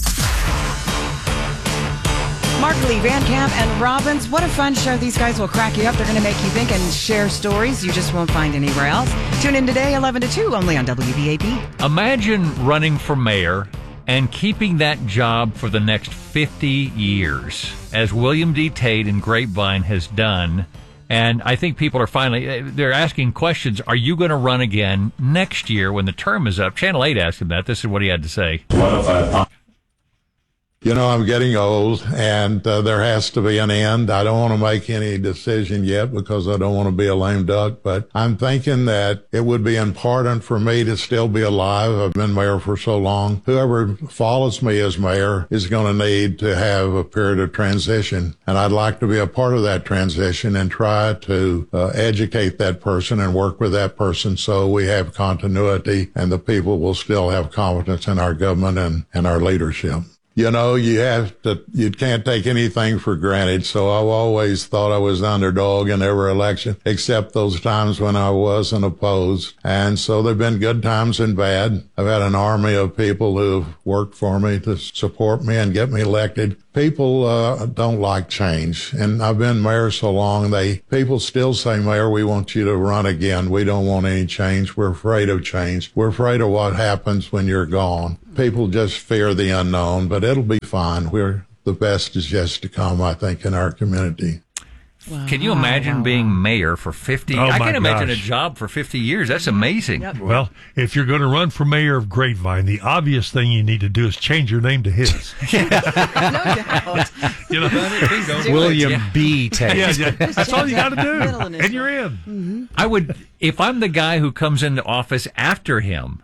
Mark Lee, Van Camp, and Robbins. What a fun show. These guys will crack you up. They're going to make you think and share stories you just won't find anywhere else. Tune in today, eleven to two, only on W B A P. Imagine running for mayor and keeping that job for the next fifty years, as William D. Tate in Grapevine has done. And I think people are finally, they're asking questions. Are you going to run again next year when the term is up? Channel eight asked him that. This is what he had to say. What if I You know, I'm getting old, and uh, there has to be an end. I don't want to make any decision yet because I don't want to be a lame duck, but I'm thinking that it would be important for me to still be alive. I've been mayor for so long. Whoever follows me as mayor is going to need to have a period of transition, and I'd like to be a part of that transition and try to uh, educate that person and work with that person so we have continuity and the people will still have confidence in our government and, and our leadership. You know, you have to, you can't take anything for granted. So I've always thought I was the underdog in every election, except those times when I wasn't opposed. And so there've been good times and bad. I've had an army of people who've worked for me to support me and get me elected. People uh, don't like change. And I've been mayor so long, they, people still say, Mayor, we want you to run again. We don't want any change. We're afraid of change. We're afraid of what happens when you're gone. People just fear the unknown, but it'll be fine. We're, the best is yet to come, I think, in our community. Wow. Can you imagine wow, wow, being wow. mayor for fifty? Oh, I can imagine gosh. a job for fifty years. That's amazing. Yep. Well, if you're going to run for mayor of Grapevine, the obvious thing you need to do is change your name to his. No doubt. You know, William Yeah. B. Tate. Yeah, yeah, that's all you got to do, and you're in. Mm-hmm. I would, if I'm the guy who comes into office after him.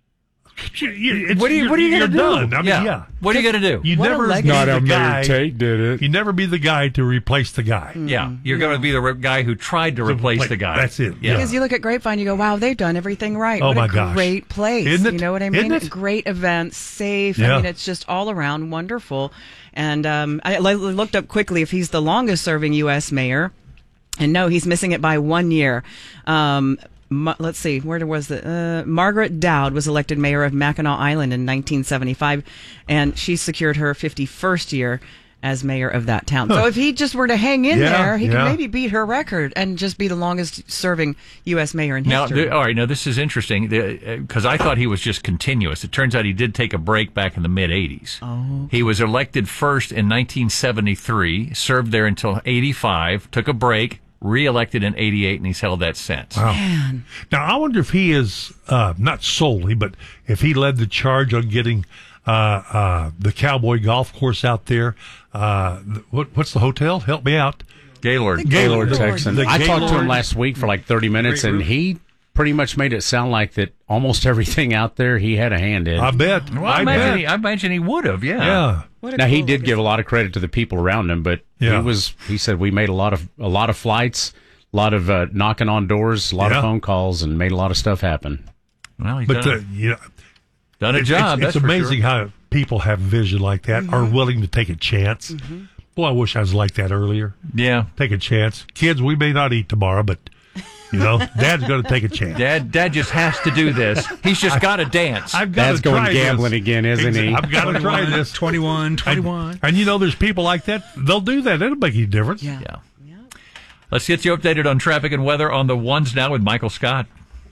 It's, What are you- what are you you're gonna do? done. I mean, Yeah. yeah. What are you gonna do? You What a never legacy. be Not the how Mayor guy. Tate did it. You never be the guy to replace the guy. Yeah, you're going to be the re- guy who tried to replace replace- the guy. that's it, Yeah. Because you look at Grapevine, you go, wow, they've done everything right. Oh, what my a gosh. great place. Isn't it? You know what I Isn't mean? it? Great events, safe. Yeah. I mean, it's just all around wonderful. And um, I I looked up quickly if he's the longest serving U S mayor. And no, he's missing it by one year. Um, Ma- let's see, where was the uh, Margaret Dowd was elected mayor of Mackinac Island in nineteen seventy-five, and she secured her fifty-first year as mayor of that town. So if he just were to hang in Yeah, there, he yeah. could maybe beat her record and just be the longest serving U S mayor in Now, history. the, all right, now this is interesting because I thought he was just continuous. It turns out he did take a break back in the mid eighties. Oh. He was elected first in nineteen seventy-three, served there until eighty-five, took a break, re-elected in eighty-eight, and he's held that since. Wow. Now, I wonder if he is, uh, not solely, but if he led the charge on getting uh, uh, the Cowboy Golf Course out there. Uh, what, what's the hotel? Help me out. Gaylord. Gaylord, The- Texan. the I talked to Gaylord. him last week for like thirty minutes, Great and room. he pretty much made it sound like that almost everything out there he had a hand in. I bet. Well, I, I imagine bet. he, I imagine he would have, yeah. Yeah. Now he did give a lot of credit to the people around him, but Yeah. he was he said we made a lot of a lot of flights, a lot of uh, knocking on doors, a lot Yeah. of phone calls, and made a lot of stuff happen. Well, he's But done, uh, you know, done a it's- job. It's, that's it's for amazing sure. how people have vision like that, are willing to take a chance. Mm-hmm. Boy, I wish I was like that earlier. Yeah. Take a chance. Kids, we may not eat tomorrow, but, you know, Dad's going to take a chance. Dad, Dad just has to do this. He's just got to dance. I've got Dad's to going try gambling this. again, isn't he? I've got to try this. twenty-one, twenty-one. And, and you know, there's people like that. They'll do that. It'll make any difference. Yeah. Yeah. Let's get you updated on traffic and weather on the ones now with Michael Scott.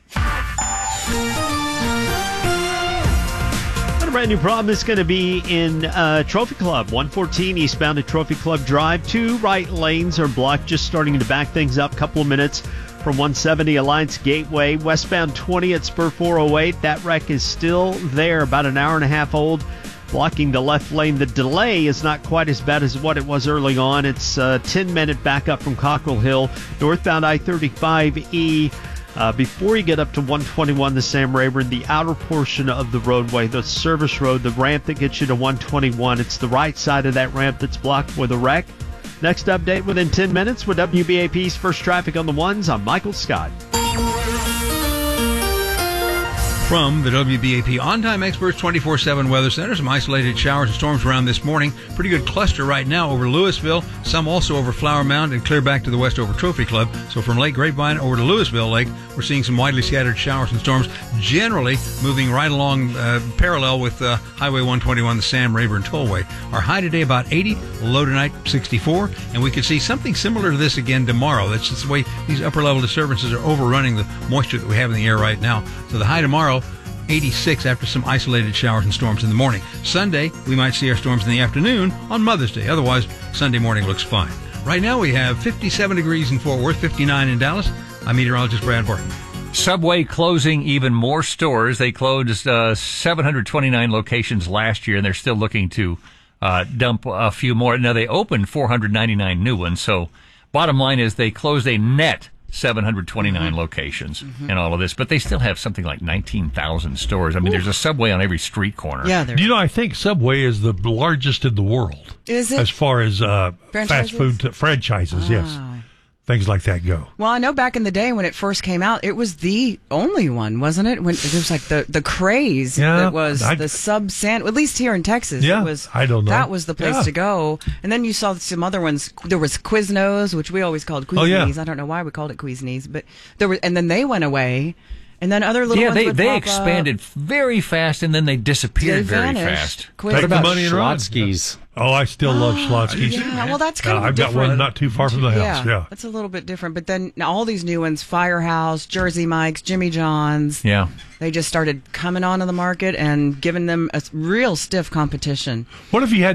A brand new problem is going to be in uh, Trophy Club. one fourteen eastbound at Trophy Club Drive. Two right lanes are blocked, just starting to back things up. Couple of minutes from one seventy Alliance Gateway. Westbound twenty at Spur four oh eight. That wreck is still there, about an hour and a half old, blocking the left lane. The delay is not quite as bad as what it was early on. It's a ten-minute backup from Cockrell Hill. Northbound I thirty-five E. Uh, before you get up to one twenty-one, the Sam Rayburn, the outer portion of the roadway, the service road, the ramp that gets you to one twenty-one, it's the right side of that ramp that's blocked with a wreck. Next update within ten minutes with W B A P's First Traffic on the Ones. I'm Michael Scott. From the W B A P On-Time Experts twenty-four seven Weather Center, some isolated showers and storms around this morning. Pretty good cluster right now over Louisville, some also over Flower Mound and clear back to the west over Trophy Club. So from Lake Grapevine over to Louisville Lake, we're seeing some widely scattered showers and storms, generally moving right along uh, parallel with uh, Highway one twenty-one, the Sam Rayburn Tollway. Our high today about eighty, low tonight sixty-four, and we could see something similar to this again tomorrow. That's just the way these upper level disturbances are overrunning the moisture that we have in the air right now. So the high tomorrow, eighty-six after some isolated showers and storms in the morning. Sunday, we might see our storms in the afternoon on Mother's Day. Otherwise, Sunday morning looks fine. Right now, we have fifty-seven degrees in Fort Worth, fifty-nine in Dallas. I'm meteorologist Brad Barton. Subway closing even more stores. They closed uh, seven hundred twenty-nine locations last year, and they're still looking to uh, dump a few more. Now, they opened four hundred ninety-nine new ones, so bottom line is they closed a net seven hundred twenty-nine mm-hmm. locations mm-hmm. in all of this, but they still have something like nineteen thousand stores. I mean, Ooh. There's a Subway on every street corner. Yeah, you know, I think Subway is the largest in the world. Is it? As far as uh, fast food t- franchises, ah. yes. Things like that go. Well, I know back in the day when it first came out, it was the only one, wasn't it? When it was like the, the craze yeah, that was I, the sub san. At least here in Texas, yeah, it was. I don't know. That was the place yeah. to go. And then you saw some other ones. There was Quiznos, which we always called Quiznies. Oh, yeah. I don't know why we called it Quiznies, but there were. And then they went away. And then other little yeah, ones they would they pop expanded up. very fast, and then they disappeared They very vanished. fast. Quiz- Take what the about money and run. Schlotzsky's? Oh, I still love Schlotzsky's. Yeah, well, that's kind uh, of I've different. got one not too far from the house. Yeah, that's a little bit different. But then now all these new ones: Firehouse, Jersey Mike's, Jimmy John's. Yeah, they just started coming onto the market and giving them a real stiff competition. What if you had